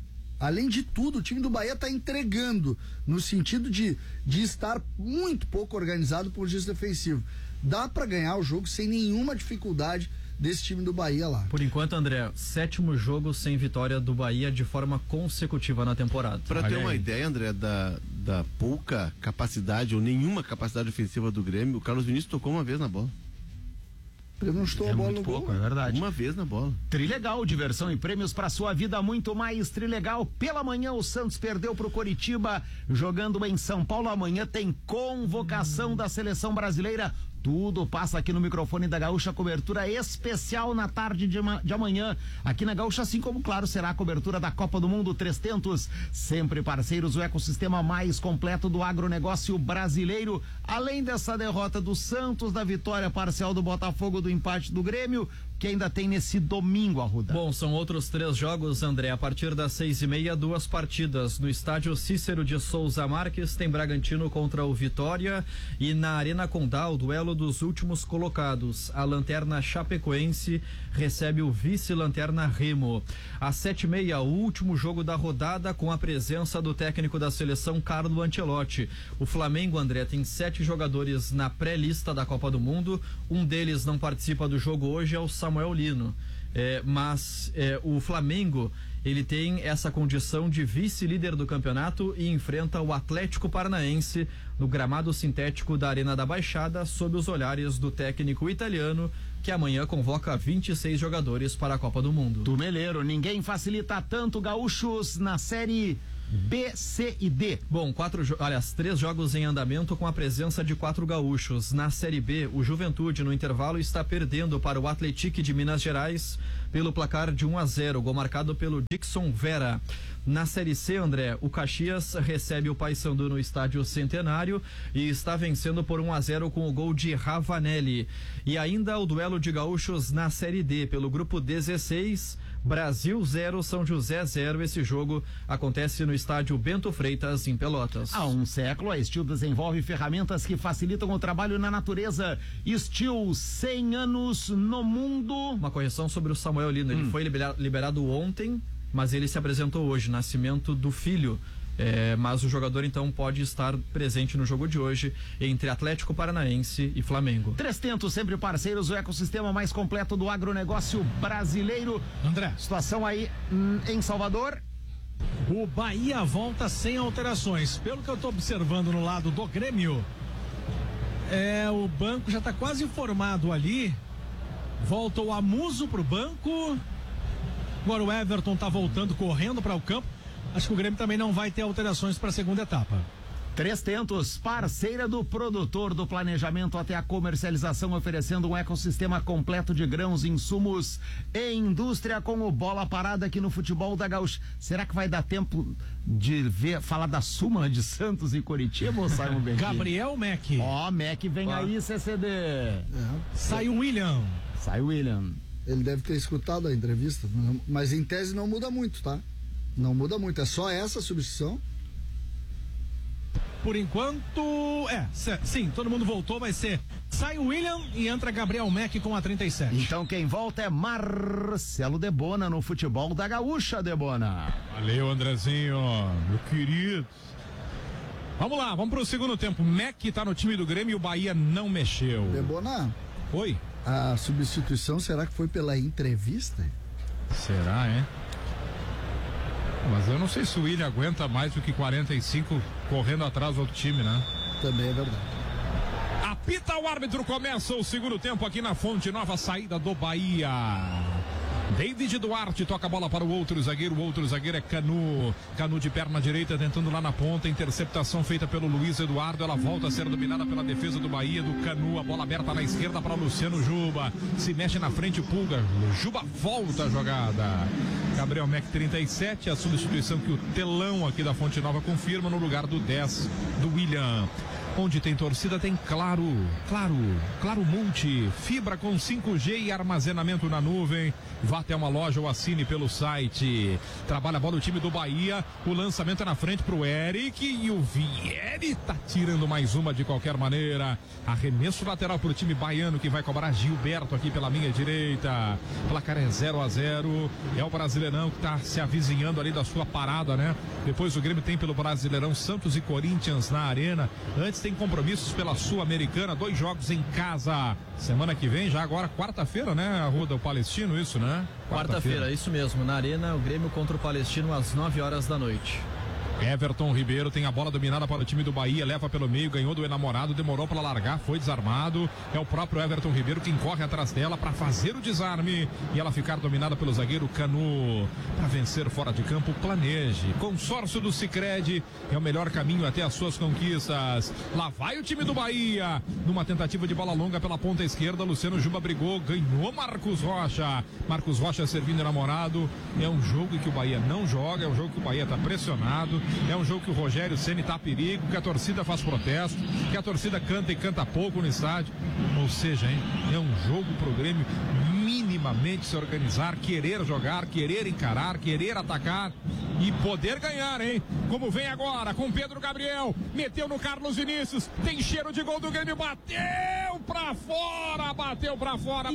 o time do Bahia tá entregando no sentido de estar muito pouco organizado por ponto defensivo. Dá para ganhar o jogo sem nenhuma dificuldade desse time do Bahia lá. Por enquanto, André, 7º jogo sem vitória do Bahia de forma consecutiva na temporada. Para ter uma ideia, André, da pouca capacidade ou nenhuma capacidade ofensiva do Grêmio, o Carlos Vinícius tocou uma vez na bola. Ele não estou a bola no pouco, gol. é verdade. Uma vez na bola. Trilegal, diversão e prêmios para sua vida, muito mais. Trilegal, pela manhã o Santos perdeu pro Coritiba, jogando em São Paulo. Amanhã tem convocação da seleção brasileira. Tudo passa aqui no microfone da Gaúcha, cobertura especial na tarde de amanhã, aqui na Gaúcha, assim como, claro, será a cobertura da Copa do Mundo 300, sempre parceiros, o ecossistema mais completo do agronegócio brasileiro. Além dessa derrota do Santos, da vitória parcial do Botafogo, do empate do Grêmio, que ainda tem nesse domingo, Arruda. Bom, são outros 3 jogos, André, a partir das 6h30, 2 partidas. No estádio Cícero de Souza Marques tem Bragantino contra o Vitória, e na Arena Condá, o duelo dos últimos colocados. A Lanterna Chapecoense recebe o vice-Lanterna Remo. Às 7h30, o último jogo da rodada, com a presença do técnico da seleção, Carlo Ancelotti. O Flamengo, André, tem 7 jogadores na pré-lista da Copa do Mundo. Um deles não participa do jogo hoje, é o Samuel Lino. Mas o Flamengo, ele tem essa condição de vice-líder do campeonato e enfrenta o Atlético Paranaense no gramado sintético da Arena da Baixada, sob os olhares do técnico italiano, que amanhã convoca 26 jogadores para a Copa do Mundo. Tumeleiro, ninguém facilita tanto, gaúchos na série B, C e D. Bom, 3 jogos em andamento com a presença de 4 gaúchos. Na Série B, o Juventude no intervalo está perdendo para o Atlético de Minas Gerais pelo placar de 1-0, gol marcado pelo Dixon Vera. Na Série C, André, o Caxias recebe o Paysandu no estádio Centenário e está vencendo por 1-0 com o gol de Ravanelli. E ainda o duelo de gaúchos na Série D, pelo grupo 16, Brasil 0, São José 0. Esse jogo acontece no estádio Bento Freitas, em Pelotas. Há um século, a Steel desenvolve ferramentas que facilitam o trabalho na natureza. Steel, 100 anos no mundo. Uma correção sobre o Samuel Lino. Ele foi liberado ontem, mas ele se apresentou hoje, nascimento do filho. Mas o jogador então pode estar presente no jogo de hoje entre Atlético Paranaense e Flamengo. 300, sempre parceiros, o ecossistema mais completo do agronegócio brasileiro. André, situação aí em Salvador. O Bahia volta sem alterações. Pelo que eu estou observando no lado do Grêmio, o banco já está quase formado ali. Volta o Amuso pro banco. Agora o Everton está voltando, correndo para o campo. Acho que o Grêmio também não vai ter alterações para a segunda etapa. 300, parceira do produtor, do planejamento até a comercialização, oferecendo um ecossistema completo de grãos, insumos e indústria, com o Bola Parada aqui no Futebol da Gaúcha. Será que vai dar tempo de falar da Suma de Santos e Curitiba, ou Simon Benquim? Gabriel Mack. Mack vem aí, CCD. Sai o William. Ele deve ter escutado a entrevista, mas em tese não muda muito, tá? Não muda muito, é só essa substituição. Por enquanto, sim, todo mundo voltou, vai ser sai o William e entra Gabriel Mack com a 37. Então quem volta é Marcelo Debona no Futebol da Gaúcha, Debona. Valeu, Andrezinho, meu querido. Vamos lá, vamos pro segundo tempo. Mack tá no time do Grêmio e o Bahia não mexeu. Debona. Oi. A substituição, será que foi pela entrevista? Será, hein? Mas eu não sei se o William aguenta mais do que 45 correndo atrás do outro time, né? Também é verdade. Apita o árbitro, começa o segundo tempo aqui na Fonte Nova, saída do Bahia. David Duarte toca a bola para o outro zagueiro é Canu de perna direita tentando lá na ponta, interceptação feita pelo Luiz Eduardo, ela volta a ser dominada pela defesa do Bahia, do Canu, a bola aberta na esquerda para Luciano Juba, se mexe na frente, Pulga, Juba volta a jogada. Gabriel Mack 37, a substituição que o telão aqui da Fonte Nova confirma no lugar do 10 do William. Onde tem torcida tem Claro Multi, fibra com 5G e armazenamento na nuvem. Vá até uma loja ou assine pelo site. Trabalha a bola o time do Bahia, o lançamento é na frente pro Eric e o Vieri tá tirando mais uma de qualquer maneira. Arremesso lateral pro time baiano que vai cobrar Gilberto aqui pela minha direita. Placar é 0-0. É o Brasileirão que tá se avizinhando ali da sua parada, né? Depois o Grêmio tem pelo Brasileirão Santos e Corinthians na Arena. Antes tem compromissos pela Sul-Americana, 2 jogos em casa. Semana que vem, já agora quarta-feira, né, Arruda, o Palestino, isso, né? Quarta-feira, isso mesmo, na Arena, o Grêmio contra o Palestino às 9 horas da noite. Everton Ribeiro tem a bola dominada para o time do Bahia, leva pelo meio, ganhou do enamorado, demorou para largar, foi desarmado. É o próprio Everton Ribeiro quem corre atrás dela para fazer o desarme e ela ficar dominada pelo zagueiro Canu. Para ver vencer fora de campo, planeje. Consórcio do Sicredi é o melhor caminho até as suas conquistas. Lá vai o time do Bahia. Numa tentativa de bola longa pela ponta esquerda, Luciano Juba brigou, ganhou Marcos Rocha. Marcos Rocha servindo namorado. É um jogo em que o Bahia não joga, é um jogo que o Bahia está pressionado, é um jogo que o Rogério Ceni está a perigo, que a torcida faz protesto, que a torcida canta e canta pouco no estádio. Ou seja, hein, é um jogo pro Grêmio minimamente se organizar, querer jogar, querer encarar, querer atacar e poder ganhar, hein? Como vem agora com Pedro Gabriel, meteu no Carlos Vinícius, tem cheiro de gol do Grêmio, bateu pra fora, bateu pra fora.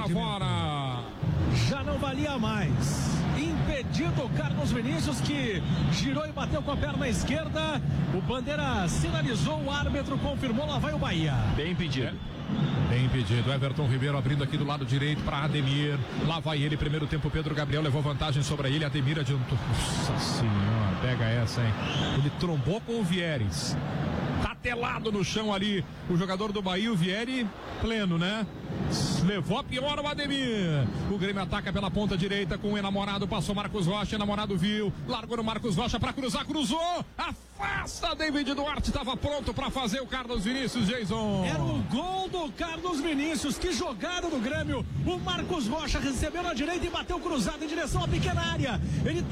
Já não valia mais. Impedido o Carlos Vinícius, que girou e bateu com a perna esquerda. O Bandeira sinalizou, o árbitro confirmou, lá vai o Bahia. Bem impedido. Bem impedido. Everton Ribeiro abrindo aqui do lado direito para Ademir. Lá vai ele, primeiro tempo. Pedro Gabriel levou vantagem sobre ele. Ademir adiantou. Nossa senhora, pega essa, hein? Ele trombou com o Vieres. Tá telado no chão ali o jogador do Bahia, o Vieri, pleno, né? Levou a pior o Ademir. O Grêmio ataca pela ponta direita com o enamorado, passou Marcos Rocha, enamorado viu, largou no Marcos Rocha para cruzar, cruzou, afasta David Duarte, estava pronto para fazer o Carlos Vinícius, Jason. Era o gol do Carlos Vinícius, que jogada do Grêmio. O Marcos Rocha recebeu na direita e bateu cruzado em direção à pequena área. Ele